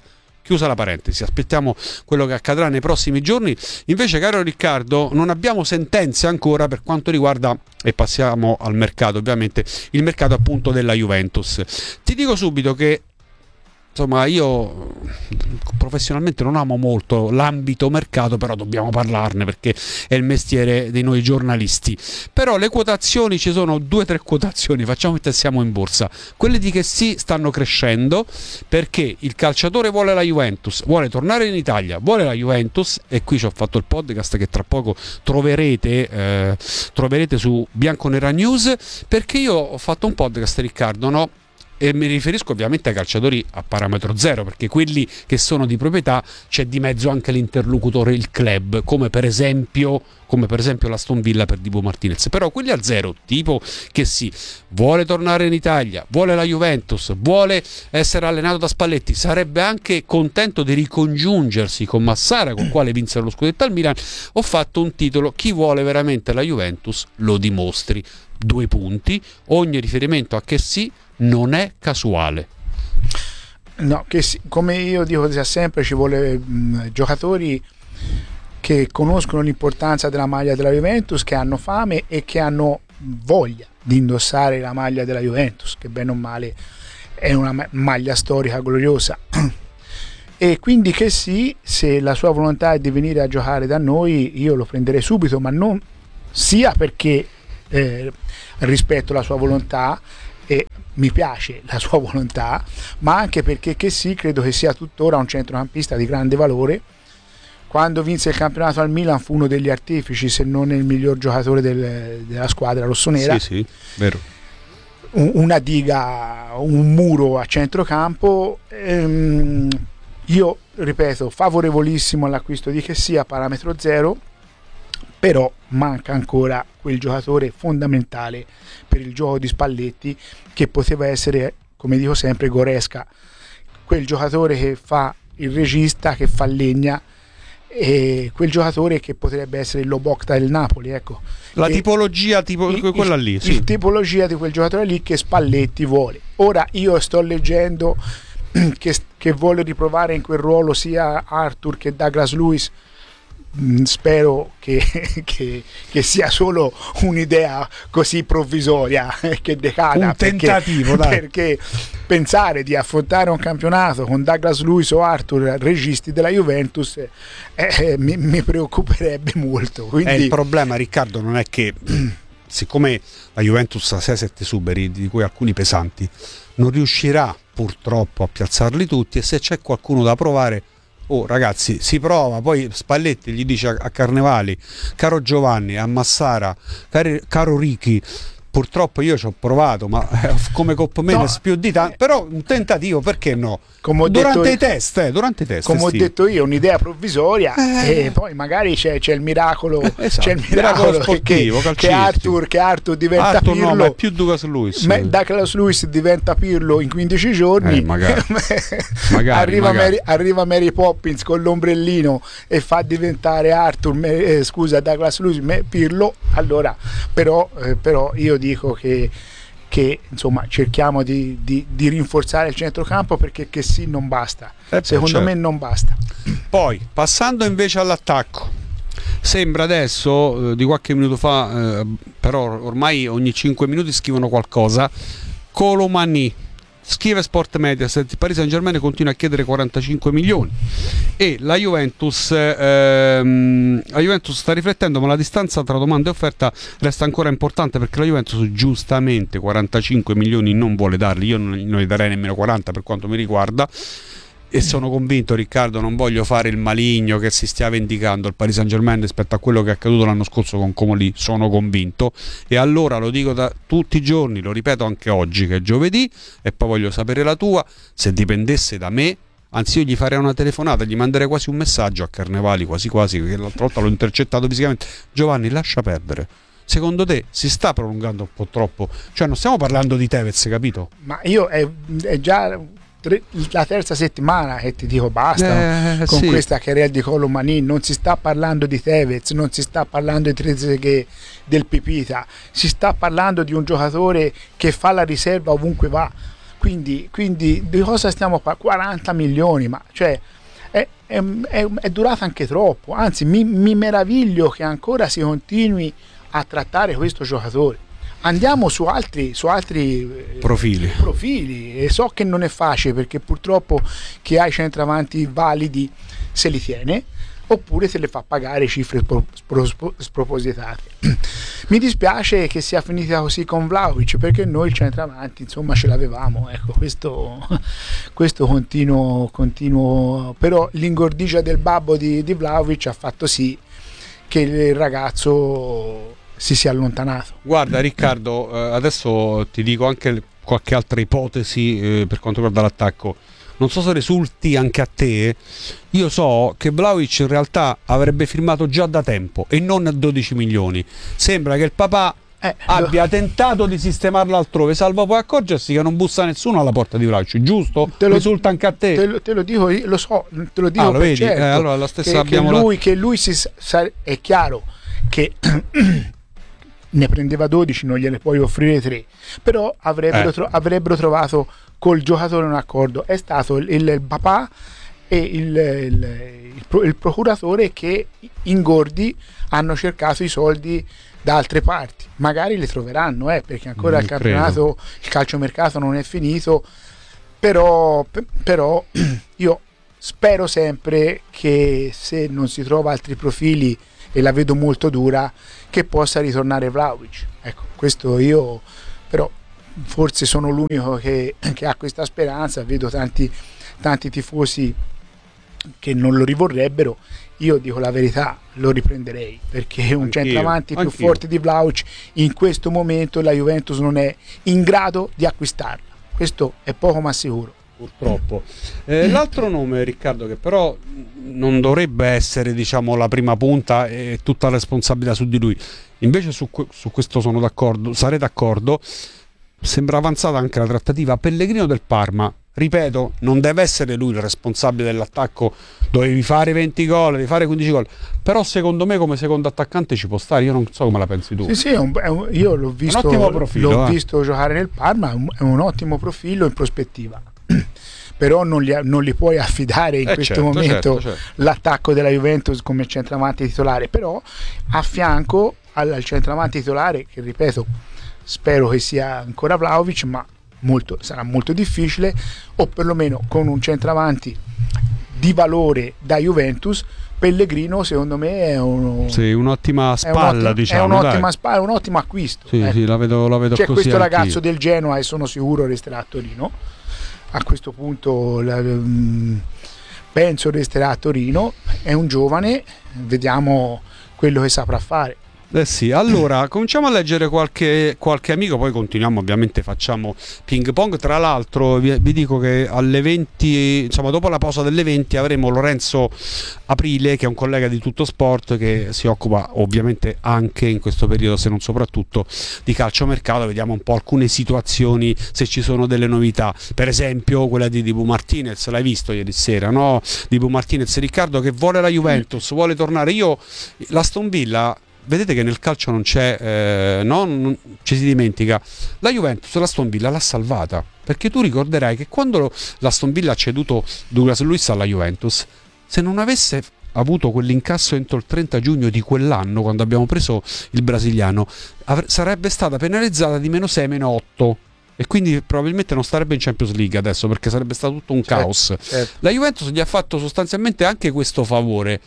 chiusa la parentesi, aspettiamo quello che accadrà nei prossimi giorni. Invece, caro Riccardo, non abbiamo sentenze ancora per quanto riguarda, e passiamo al mercato ovviamente, il mercato appunto della Juventus. Ti dico subito che insomma io professionalmente non amo molto l'ambito mercato, però dobbiamo parlarne perché è il mestiere di noi giornalisti. Però le quotazioni, ci sono due o tre quotazioni, facciamo che siamo in borsa. Quelle di che sì stanno crescendo perché il calciatore vuole la Juventus, vuole tornare in Italia, vuole la Juventus, e qui ci ho fatto il podcast che tra poco troverete eh, troverete su Bianconera News, perché io ho fatto un podcast, Riccardo, no? E mi riferisco ovviamente ai calciatori a parametro zero, perché quelli che sono di proprietà c'è di mezzo anche l'interlocutore, il club, come per esempio come per esempio l'Aston Villa per Dibu Martinez. Però quelli a zero, tipo che sì, vuole tornare in Italia, vuole la Juventus, vuole essere allenato da Spalletti, sarebbe anche contento di ricongiungersi con Massara, con quale vinsero lo scudetto al Milan, ho fatto un titolo: chi vuole veramente la Juventus lo dimostri. Due punti, ogni riferimento a che sì non è casuale. No, che sì, come io dico sempre, ci vuole mh, giocatori che conoscono l'importanza della maglia della Juventus, che hanno fame e che hanno voglia di indossare la maglia della Juventus, che bene o male è una maglia storica gloriosa. E quindi che sì, se la sua volontà è di venire a giocare da noi, io lo prenderei subito, ma non sia perché eh, rispetto la sua volontà e mi piace la sua volontà, ma anche perché che sì, credo che sia tuttora un centrocampista di grande valore. Quando vinse il campionato al Milan fu uno degli artefici, se non il miglior giocatore del, della squadra rossonera. Sì, sì, vero. Un, una diga, un muro a centrocampo. Ehm, io ripeto, favorevolissimo all'acquisto di che sia, parametro zero, però manca ancora quel giocatore fondamentale per il gioco di Spalletti, che poteva essere, come dico sempre, Goretzka, quel giocatore che fa il regista, che fa legna, e quel giocatore che potrebbe essere il Lobotka del Napoli, ecco. La e tipologia tipo il, quella lì, il, sì. il tipologia di quel giocatore lì che Spalletti vuole. Ora io sto leggendo che, che vuole riprovare in quel ruolo sia Arthur che Douglas Luiz. Spero che, che, che sia solo un'idea così provvisoria, che decada, un tentativo, perché, dai. perché pensare di affrontare un campionato con Douglas Luiz o Arthur, registi della Juventus, eh, mi, mi preoccuperebbe molto. Quindi... Eh, il problema, Riccardo, non è che siccome la Juventus ha sei sette suberi, di cui alcuni pesanti, non riuscirà purtroppo a piazzarli tutti, e se c'è qualcuno da provare, oh ragazzi, si prova. Poi Spalletti gli dice a Carnevali: caro Giovanni, a Massara, cari, caro Ricky, purtroppo io ci ho provato, ma eh, come Copmenes no, più di tanto, però un tentativo, perché no? Come ho durante detto, i test, eh, durante i test. Come Steve. ho detto io, un'idea provvisoria, eh. e poi magari c'è, c'è il miracolo, esatto. c'è il miracolo, miracolo sportivo, che, che Arthur, che Arthur diventa Arthur Pirlo, no, ma è più Douglas Luiz. Douglas Luiz diventa Pirlo in quindici giorni. Eh, magari. magari, arriva, magari. Mary, arriva Mary Poppins con l'ombrellino e fa diventare Arthur, eh, scusa, Douglas Luiz Pirlo. Allora, però, eh, però io dico che che insomma cerchiamo di, di, di rinforzare il centrocampo, perché che sì non basta, eh, secondo certo. me non basta. Poi passando invece all'attacco, sembra adesso eh, di qualche minuto fa, eh, però ormai ogni cinque minuti scrivono qualcosa, Colomani, scrive Sport Mediaset, il Paris Saint-Germain continua a chiedere quarantacinque milioni e la Juventus ehm, la Juventus sta riflettendo, ma la distanza tra domanda e offerta resta ancora importante, perché la Juventus giustamente quarantacinque milioni non vuole darli. Io non, non gli darei nemmeno quaranta per quanto mi riguarda, e sono convinto, Riccardo, non voglio fare il maligno, che si stia vendicando il Paris Saint-Germain rispetto a quello che è accaduto l'anno scorso con Comolli, sono convinto, e allora lo dico da tutti i giorni, lo ripeto anche oggi che è giovedì, e poi voglio sapere la tua: se dipendesse da me, anzi io gli farei una telefonata, gli manderei quasi un messaggio a Carnevali, quasi quasi, perché l'altra volta l'ho intercettato fisicamente: Giovanni, lascia perdere, secondo te si sta prolungando un po' troppo? Cioè non stiamo parlando di Tevez, capito? Ma io è, è già la terza settimana che ti dico basta, eh, con sì. questa querela di Colomani. Non si sta parlando di Tevez, non si sta parlando di Trezeguet, del Pipita, si sta parlando di un giocatore che fa la riserva ovunque va. Quindi, quindi di cosa stiamo parlando? quaranta milioni, ma cioè è, è, è durata anche troppo, anzi mi, mi meraviglio che ancora si continui a trattare questo giocatore. Andiamo su altri, su altri profili. profili e so che non è facile, perché purtroppo chi ha i centravanti validi se li tiene, oppure se le fa pagare cifre spro, spro, spropositate. Mi dispiace che sia finita così con Vlahovic, perché noi il centravanti insomma ce l'avevamo, ecco, questo, questo continuo, continuo, però l'ingordigia del babbo di, di Vlahovic ha fatto sì che il ragazzo si sia allontanato. Guarda Riccardo, eh, adesso ti dico anche qualche altra ipotesi eh, per quanto riguarda l'attacco. Non so se risulti anche a te, io so che Vlahovic in realtà avrebbe firmato già da tempo e non a dodici milioni. Sembra che il papà eh, abbia lo... tentato di sistemarlo altrove, salvo poi accorgersi che non bussa nessuno alla porta di Vlahovic, giusto? Te lo, risulta anche a te? Te lo, te lo dico, io, lo so, te lo dico ah, lo per vedi? certo, Eh, allora la stessa che, abbiamo che lui, la... che lui si sa, è chiaro che ne prendeva dodici, non gliene puoi offrire tre, però avrebbero, eh. tro- avrebbero trovato col giocatore un accordo. È stato il, il papà e il, il, il, il procuratore che ingordi hanno cercato i soldi da altre parti, magari le troveranno eh, perché ancora non il campionato credo. Il calciomercato non è finito, però, però io spero sempre che se non si trova altri profili, e la vedo molto dura, che possa ritornare Vlahovic. Ecco, questo io però forse sono l'unico che, che ha questa speranza, vedo tanti, tanti tifosi che non lo rivorrebbero. Io dico la verità, lo riprenderei, perché un anch'io, centravanti più anch'io. forte di Vlahovic in questo momento la Juventus non è in grado di acquistarla, questo è poco ma sicuro. Purtroppo. Eh, l'altro nome, Riccardo, che però non dovrebbe essere, diciamo, la prima punta e tutta la responsabilità su di lui, invece su, su questo sono d'accordo, sarei d'accordo, sembra avanzata anche la trattativa. Pellegrino del Parma, ripeto, non deve essere lui il responsabile dell'attacco, dovevi fare venti gol, devi fare quindici gol, però secondo me come secondo attaccante ci può stare. Io non so come la pensi tu. Sì, sì, è un, è un, io l'ho visto, un profilo, l'ho eh. visto giocare nel Parma, è un, è un ottimo profilo in prospettiva. Però non li, non li puoi affidare in eh questo certo, momento certo, certo. l'attacco della Juventus come centravanti titolare, però a fianco al, al centravanti titolare, che ripeto spero che sia ancora Vlahovic, ma molto, sarà molto difficile, o perlomeno con un centravanti di valore da Juventus, Pellegrino secondo me è, uno, sì, un'ottima spalla, è un'ottima, diciamo, è un'ottima spalla, un ottimo acquisto. Sì, ecco. sì, la vedo, la vedo C'è così questo anch'io. ragazzo del Genoa e sono sicuro resterà a Torino. A questo punto la, um, penso resterà a Torino, è un giovane, vediamo quello che saprà fare. Eh sì, allora cominciamo a leggere qualche, qualche amico, poi continuiamo, ovviamente facciamo ping pong. Tra l'altro vi, vi dico che alle venti, insomma dopo la pausa delle venti, avremo Lorenzo Aprile, che è un collega di Tutto Sport, che si occupa ovviamente anche in questo periodo, se non soprattutto, di calciomercato. Vediamo un po' alcune situazioni, se ci sono delle novità, per esempio quella di Dibu Martinez, l'hai visto ieri sera, no? Dibu Martinez, Riccardo, che vuole la Juventus, vuole tornare. Io l'Aston Villa, vedete che nel calcio non c'è, eh, no? non, ci si dimentica, la Juventus l'Aston Villa l'ha salvata, perché tu ricorderai che quando l'Aston Villa ha ceduto Douglas Luiz alla Juventus, se non avesse avuto quell'incasso entro il trenta giugno di quell'anno, quando abbiamo preso il brasiliano, avre- sarebbe stata penalizzata di meno sei, meno otto, e quindi probabilmente non starebbe in Champions League adesso, perché sarebbe stato tutto un certo, caos. Certo. La Juventus gli ha fatto sostanzialmente anche questo favore.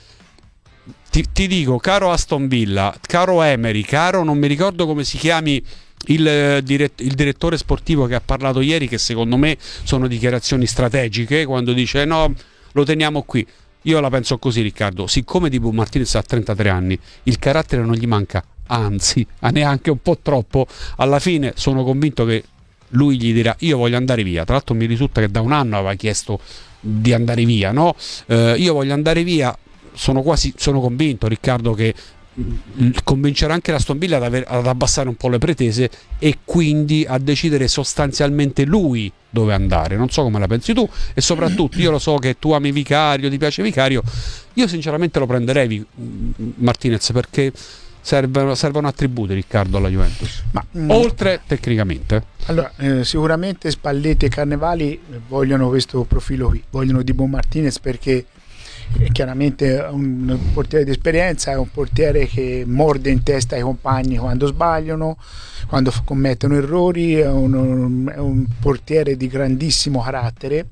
Ti, ti dico, caro Aston Villa, caro Emery, caro non mi ricordo come si chiami il, dirett- il direttore sportivo che ha parlato ieri, che secondo me sono dichiarazioni strategiche, quando dice no, lo teniamo qui. Io la penso così, Riccardo, siccome Dibu Martinez ha trentatré anni, il carattere non gli manca, anzi, neanche un po' troppo. Alla fine sono convinto che lui gli dirà io voglio andare via. Tra l'altro mi risulta che da un anno aveva chiesto di andare via, no? Eh, io voglio andare via. Sono quasi sono convinto, Riccardo, che convincerà anche l'Aston Villa ad, aver, ad abbassare un po' le pretese e quindi a decidere sostanzialmente lui dove andare. Non so come la pensi tu, e soprattutto io lo so che tu ami Vicario, ti piace Vicario, io sinceramente lo prenderei Martinez, perché servono, servono attributi, Riccardo, alla Juventus, ma oltre tecnicamente. Allora eh, sicuramente Spalletti e Carnevali vogliono questo profilo qui, vogliono Dibu Martinez, perché è chiaramente un portiere di esperienza, è un portiere che morde in testa ai compagni quando sbagliano, quando commettono errori, è un, è un portiere di grandissimo carattere.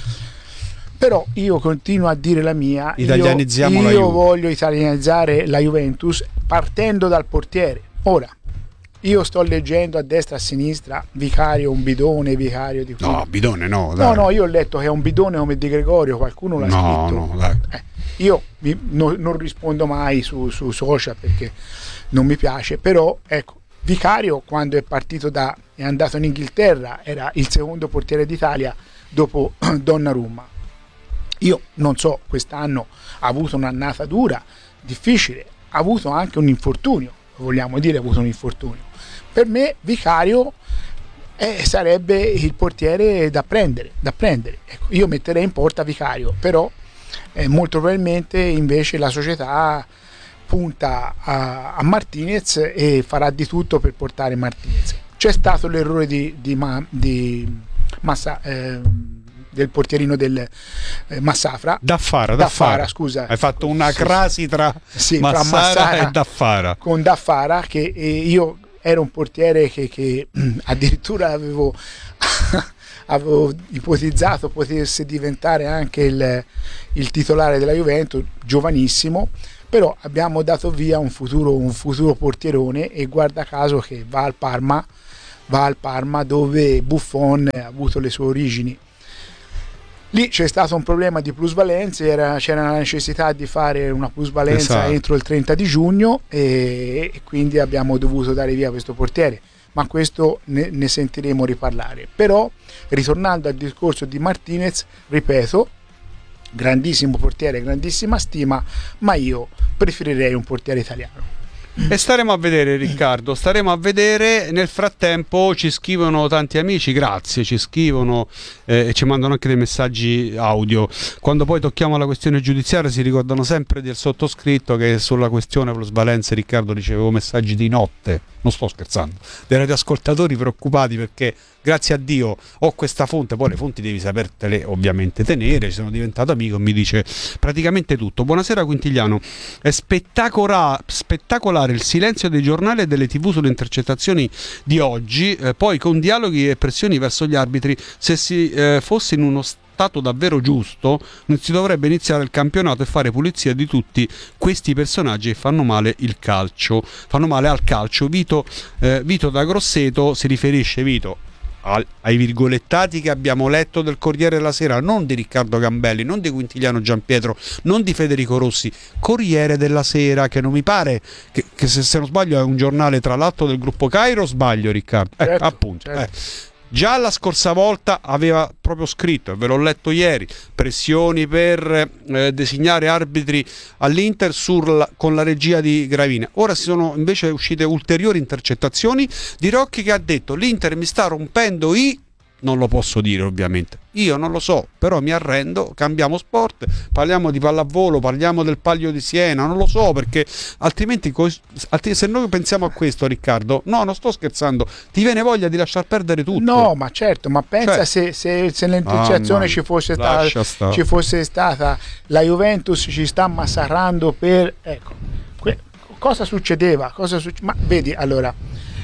Però io continuo a dire la mia, italianizziamo io, la io Juve. voglio italianizzare la Juventus partendo dal portiere. Ora, io sto leggendo a destra e a sinistra Vicario un bidone, Vicario di qui. No, bidone no, No, dai. no, io ho letto che è un bidone come Di Gregorio, qualcuno l'ha No, scritto. no, dai. Eh, io mi- no- non rispondo mai su, su social perché non mi piace, però ecco, Vicario quando è partito da è andato in Inghilterra era il secondo portiere d'Italia dopo Donnarumma. Io non so, quest'anno ha avuto un'annata dura, difficile, ha avuto anche un infortunio, vogliamo dire ha avuto un infortunio. Per me Vicario eh, sarebbe il portiere da prendere, da prendere. Ecco, io metterei in porta Vicario, però eh, molto probabilmente invece la società punta a, a Martinez e farà di tutto per portare Martinez. C'è stato l'errore di, di, Ma, di Massa, eh, del portierino del eh, Massafra Daffara, Daffara, Daffara, scusa. Hai fatto una crasi tra Sì, tra Massara, Massara e Daffara. con Daffara che eh, io ero un portiere che, che addirittura avevo, avevo ipotizzato potesse diventare anche il, il titolare della Juventus, giovanissimo, però abbiamo dato via un futuro, un futuro portierone e guarda caso che va al Parma, va al Parma dove Buffon ha avuto le sue origini. Lì c'è stato un problema di plusvalenze, era, c'era la necessità di fare una plusvalenza Esatto. entro il trenta di giugno e, e quindi abbiamo dovuto dare via questo portiere, ma questo ne, ne sentiremo riparlare. Però ritornando al discorso di Martinez, ripeto, grandissimo portiere, grandissima stima, ma io preferirei un portiere italiano. E staremo a vedere, Riccardo, staremo a vedere. Nel frattempo ci scrivono tanti amici, grazie, ci scrivono eh, e ci mandano anche dei messaggi audio. Quando poi tocchiamo la questione giudiziaria si ricordano sempre del sottoscritto che sulla questione plusvalenze, Riccardo, ricevevo messaggi di notte, non sto scherzando, dei radioascoltatori preoccupati perché grazie a Dio ho questa fonte, poi le fonti devi sapertele ovviamente tenere, ci sono diventato amico e mi dice praticamente tutto. Buonasera Quintigliano, è spettacola- spettacolare il silenzio dei giornali e delle tv sulle intercettazioni di oggi, eh, poi con dialoghi e pressioni verso gli arbitri. Se si eh, fosse in uno stato davvero giusto non si dovrebbe iniziare il campionato e fare pulizia di tutti questi personaggi che fanno male il calcio, fanno male al calcio. Vito, eh, Vito da Grosseto si riferisce, Vito, ai virgolettati che abbiamo letto del Corriere della Sera, non di Riccardo Gambelli, non di Quintigliano Giampietro, non di Federico Rossi, Corriere della Sera, che non mi pare che, che se, se non sbaglio è un giornale tra l'altro del gruppo Cairo, sbaglio Riccardo? Eh, Certo, appunto, certo. eh. Già la scorsa volta aveva proprio scritto, e ve l'ho letto ieri, pressioni per eh, designare arbitri all'Inter sul, con la regia di Gravina. Ora si sono invece uscite ulteriori intercettazioni di Rocchi che ha detto l'Inter mi sta rompendo i... non lo posso dire ovviamente, io non lo so, però mi arrendo, cambiamo sport, parliamo di pallavolo, parliamo del Palio di Siena, non lo so, perché altrimenti se noi pensiamo a questo, Riccardo, no, non sto scherzando, ti viene voglia di lasciar perdere tutto. No, ma certo, ma pensa Cioè- se, se, se l'intercettazione Ah, ci, fosse lascia stata, stare. ci fosse stata, la Juventus ci sta massacrando per... Ecco, que- cosa succedeva? Cosa succe- ma vedi, allora,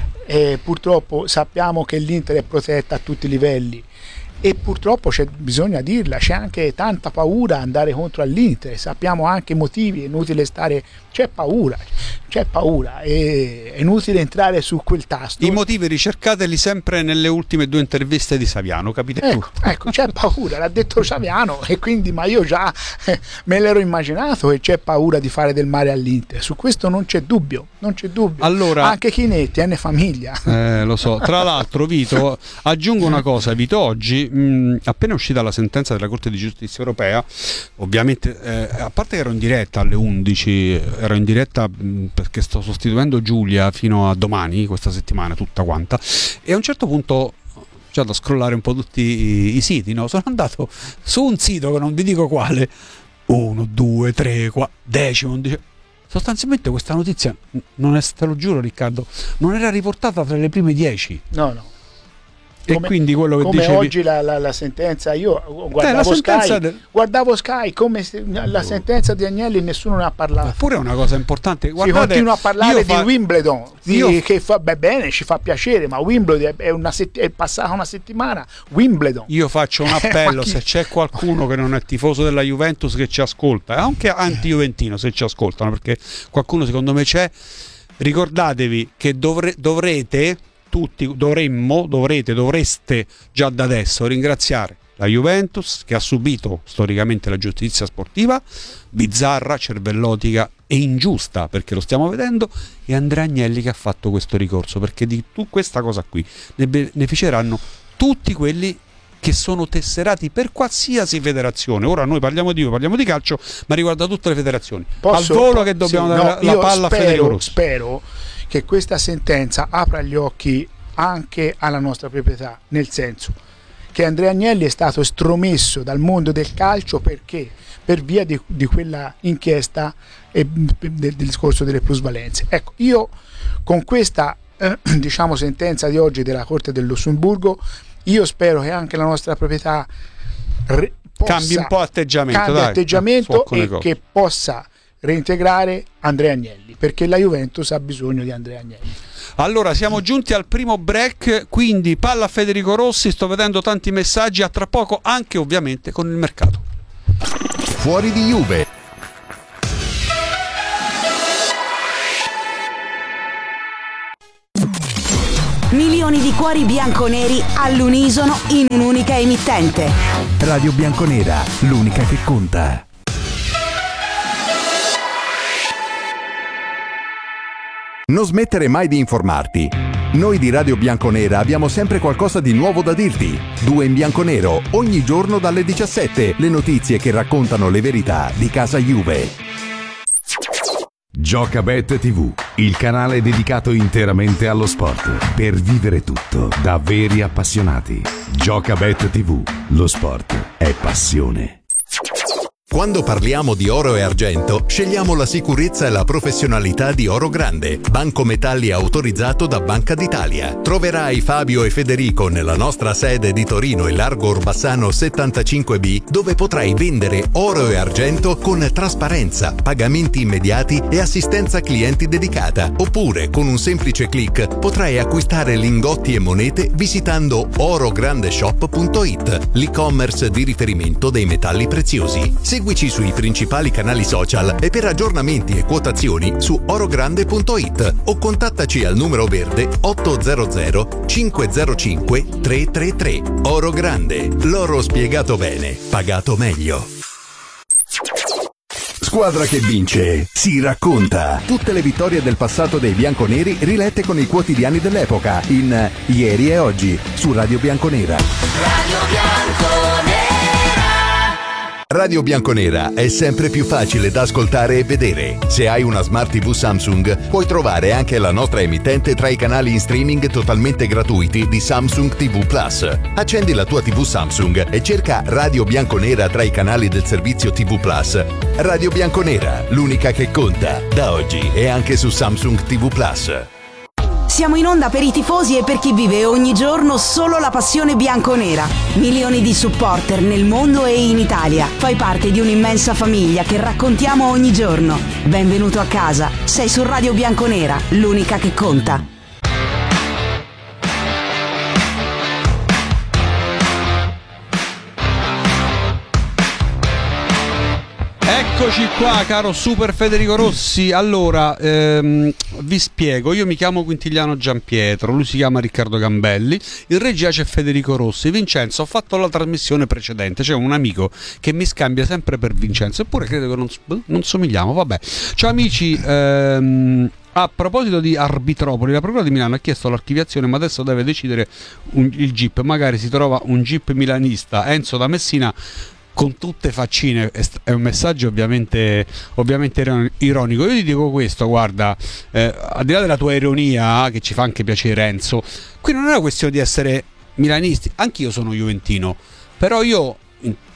eh, purtroppo sappiamo che l'Inter è protetta a tutti i livelli e purtroppo c'è, bisogna dirla, c'è anche tanta paura andare contro all'Inter, sappiamo anche i motivi, è inutile stare, c'è paura, c'è paura, è, è inutile entrare su quel tasto. I motivi ricercateli sempre nelle ultime due interviste di Saviano, capite tu? Ecco, ecco, c'è paura, l'ha detto Saviano e quindi, ma io già eh, me l'ero immaginato che c'è paura di fare del male all'Inter, su questo non c'è dubbio, non c'è dubbio. Allora- anche Chinetti, N famiglia. Eh, lo so. Tra l'altro, Vito, aggiungo una cosa, Vito, oggi mh, appena uscita la sentenza della Corte di Giustizia Europea, ovviamente, eh, a parte che ero in diretta alle undici, ero in diretta mh, perché sto sostituendo Giulia fino a domani, questa settimana tutta quanta, e a un certo punto c'è da scrollare un po' tutti i, i siti, no? Sono andato su un sito che non vi dico quale, uno, due, tre, quattro, decimo, undicesimo. Sostanzialmente questa notizia non è, te lo giuro Riccardo, non era riportata tra le prime dieci. No, no. E come, quindi quello che come dicevi... oggi la, la, la sentenza, io guardavo, eh, la sentenza Sky, del... guardavo Sky come se, la sentenza di Agnelli nessuno ne ha parlato. Eppure è una cosa importante. Guardate, si continua a parlare di fa... Wimbledon, di, io... che fa beh, bene, ci fa piacere, ma Wimbledon è, una sett- è passata una settimana. Wimbledon. Io faccio un appello, chi... se c'è qualcuno che non è tifoso della Juventus che ci ascolta, anche anti-juventino se ci ascoltano, perché qualcuno secondo me c'è, ricordatevi che dovre- dovrete tutti dovremmo, dovrete, dovreste già da adesso ringraziare la Juventus, che ha subito storicamente la giustizia sportiva bizzarra, cervellotica e ingiusta, perché lo stiamo vedendo, e Andrea Agnelli che ha fatto questo ricorso, perché di tu questa cosa qui ne beneficeranno tutti quelli che sono tesserati per qualsiasi federazione. Ora noi parliamo di parliamo di calcio, ma riguarda tutte le federazioni. Posso, al volo che dobbiamo sì, dare no, la palla spero, a Federico Rossi. Spero che questa sentenza apra gli occhi anche alla nostra proprietà, nel senso che Andrea Agnelli è stato estromesso dal mondo del calcio perché per via di, di quella inchiesta e del, del discorso delle plusvalenze. Ecco, io con questa eh, diciamo sentenza di oggi della Corte del Lussemburgo, io spero che anche la nostra proprietà re, possa, cambi un po' atteggiamento, cambi dai, atteggiamento e cose. che possa reintegrare Andrea Agnelli, perché la Juventus ha bisogno di Andrea Agnelli. Allora, siamo giunti al primo break, quindi palla a Federico Rossi, sto vedendo tanti messaggi, a tra poco anche ovviamente con il mercato. Fuori di Juve. Milioni di cuori bianconeri all'unisono in un'unica emittente. Radio Bianconera, l'unica che conta. Non smettere mai di informarti. Noi di Radio Bianconera abbiamo sempre qualcosa di nuovo da dirti. Due in bianco nero, ogni giorno dalle diciassette, le notizie che raccontano le verità di casa Juve. Giocabet tivù, il canale dedicato interamente allo sport, per vivere tutto da veri appassionati. Giocabet tivù, lo sport è passione. Quando parliamo di oro e argento, scegliamo la sicurezza e la professionalità di Oro Grande, banco metalli autorizzato da Banca d'Italia. Troverai Fabio e Federico nella nostra sede di Torino e Largo Orbassano settantacinque B, dove potrai vendere oro e argento con trasparenza, pagamenti immediati e assistenza clienti dedicata. Oppure, con un semplice click, potrai acquistare lingotti e monete visitando orograndeshop punto it, l'e-commerce di riferimento dei metalli preziosi. Seguici sui principali canali social e per aggiornamenti e quotazioni su orogrande punto it o contattaci al numero verde otto zero zero cinque zero cinque tre tre tre. Oro Grande, l'oro spiegato bene, pagato meglio. Squadra che vince, si racconta. Tutte le vittorie del passato dei bianconeri rilette con i quotidiani dell'epoca in Ieri e Oggi su Radio Bianconera. Radio Bianconera. Radio Bianconera è sempre più facile da ascoltare e vedere. Se hai una Smart tivù Samsung, puoi trovare anche la nostra emittente tra i canali in streaming totalmente gratuiti di Samsung tivù Plus. Accendi la tua tivù Samsung e cerca Radio Bianconera tra i canali del servizio tivù Plus. Radio Bianconera, l'unica che conta, da oggi e anche su Samsung tivù Plus. Siamo in onda per i tifosi e per chi vive ogni giorno solo la passione bianconera. Milioni di supporter nel mondo e in Italia. Fai parte di un'immensa famiglia che raccontiamo ogni giorno. Benvenuto a casa. Sei su Radio Bianconera, l'unica che conta. Eccoci qua, caro Super Federico Rossi. Allora, ehm, vi spiego, io mi chiamo Quintiliano Giampietro, lui si chiama Riccardo Gambelli, in regia c'è Federico Rossi. Vincenzo, ho fatto la trasmissione precedente, c'è un amico che mi scambia sempre per Vincenzo, eppure credo che non, non somigliamo, vabbè. Ciao amici, ehm, a proposito di Arbitropoli, la Procura di Milano ha chiesto l'archiviazione, ma adesso deve decidere un, il G I P, magari si trova un G I P milanista. Enzo da Messina con tutte faccine, è un messaggio ovviamente, ovviamente ironico. Io ti dico questo, guarda, eh, al di là della tua ironia, che ci fa anche piacere Enzo, qui non è una questione di essere milanisti, anch'io sono juventino, però io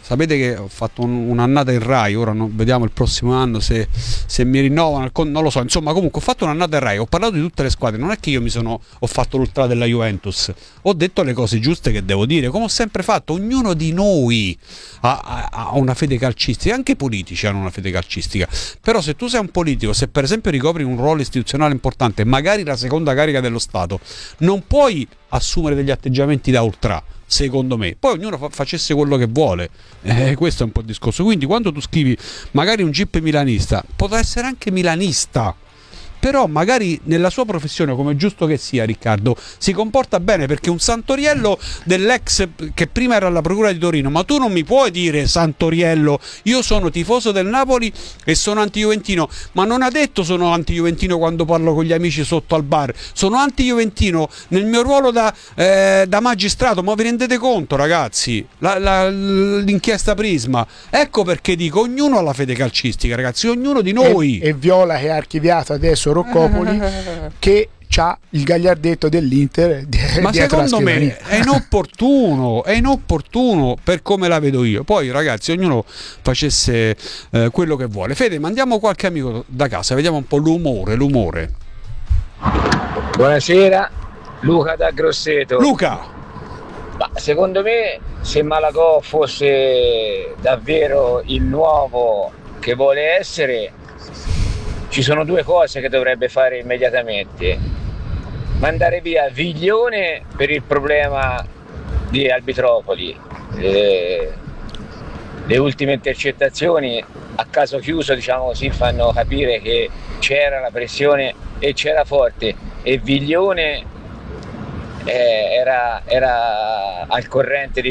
sapete che ho fatto un, un'annata in Rai, ora non, vediamo il prossimo anno se, se mi rinnovano, non lo so, insomma comunque ho fatto un'annata in Rai, ho parlato di tutte le squadre, non è che io mi sono ho fatto l'ultra della Juventus, ho detto le cose giuste che devo dire, come ho sempre fatto. Ognuno di noi ha, ha, ha una fede calcistica, anche i politici hanno una fede calcistica, però se tu sei un politico, se per esempio ricopri un ruolo istituzionale importante, magari la seconda carica dello Stato, non puoi assumere degli atteggiamenti da ultra, secondo me. Poi ognuno fa- facesse quello che vuole, eh, questo è un po' il discorso. Quindi quando tu scrivi magari un Gip milanista, potrà essere anche milanista, però magari nella sua professione, come è giusto che sia, Riccardo, si comporta bene, perché un Santoriello dell'ex che prima era alla procura di Torino, ma tu non mi puoi dire Santoriello, io sono tifoso del Napoli e sono anti-juventino, ma non ha detto sono anti-juventino quando parlo con gli amici sotto al bar, sono anti-juventino nel mio ruolo da, eh, da magistrato, ma vi rendete conto, ragazzi? La, la, l'inchiesta Prisma, ecco perché dico, ognuno ha la fede calcistica, ragazzi, ognuno di noi. E, e Viola che ha archiviato adesso Roccopoli che c'ha il gagliardetto dell'Inter, ma secondo me è inopportuno, è inopportuno per come la vedo io. Poi ragazzi, ognuno facesse eh, quello che vuole. Fede, mandiamo qualche amico da casa, vediamo un po' l'umore, l'umore. Buonasera, Luca da Grosseto. Luca, ma secondo me se Malagò fosse davvero il nuovo che vuole essere, ci sono due cose che dovrebbe fare immediatamente: mandare via Viglione per il problema di Arbitropoli, le, le ultime intercettazioni a caso chiuso, diciamo così, fanno capire che c'era la pressione e c'era forte, e Viglione eh, era, era al corrente di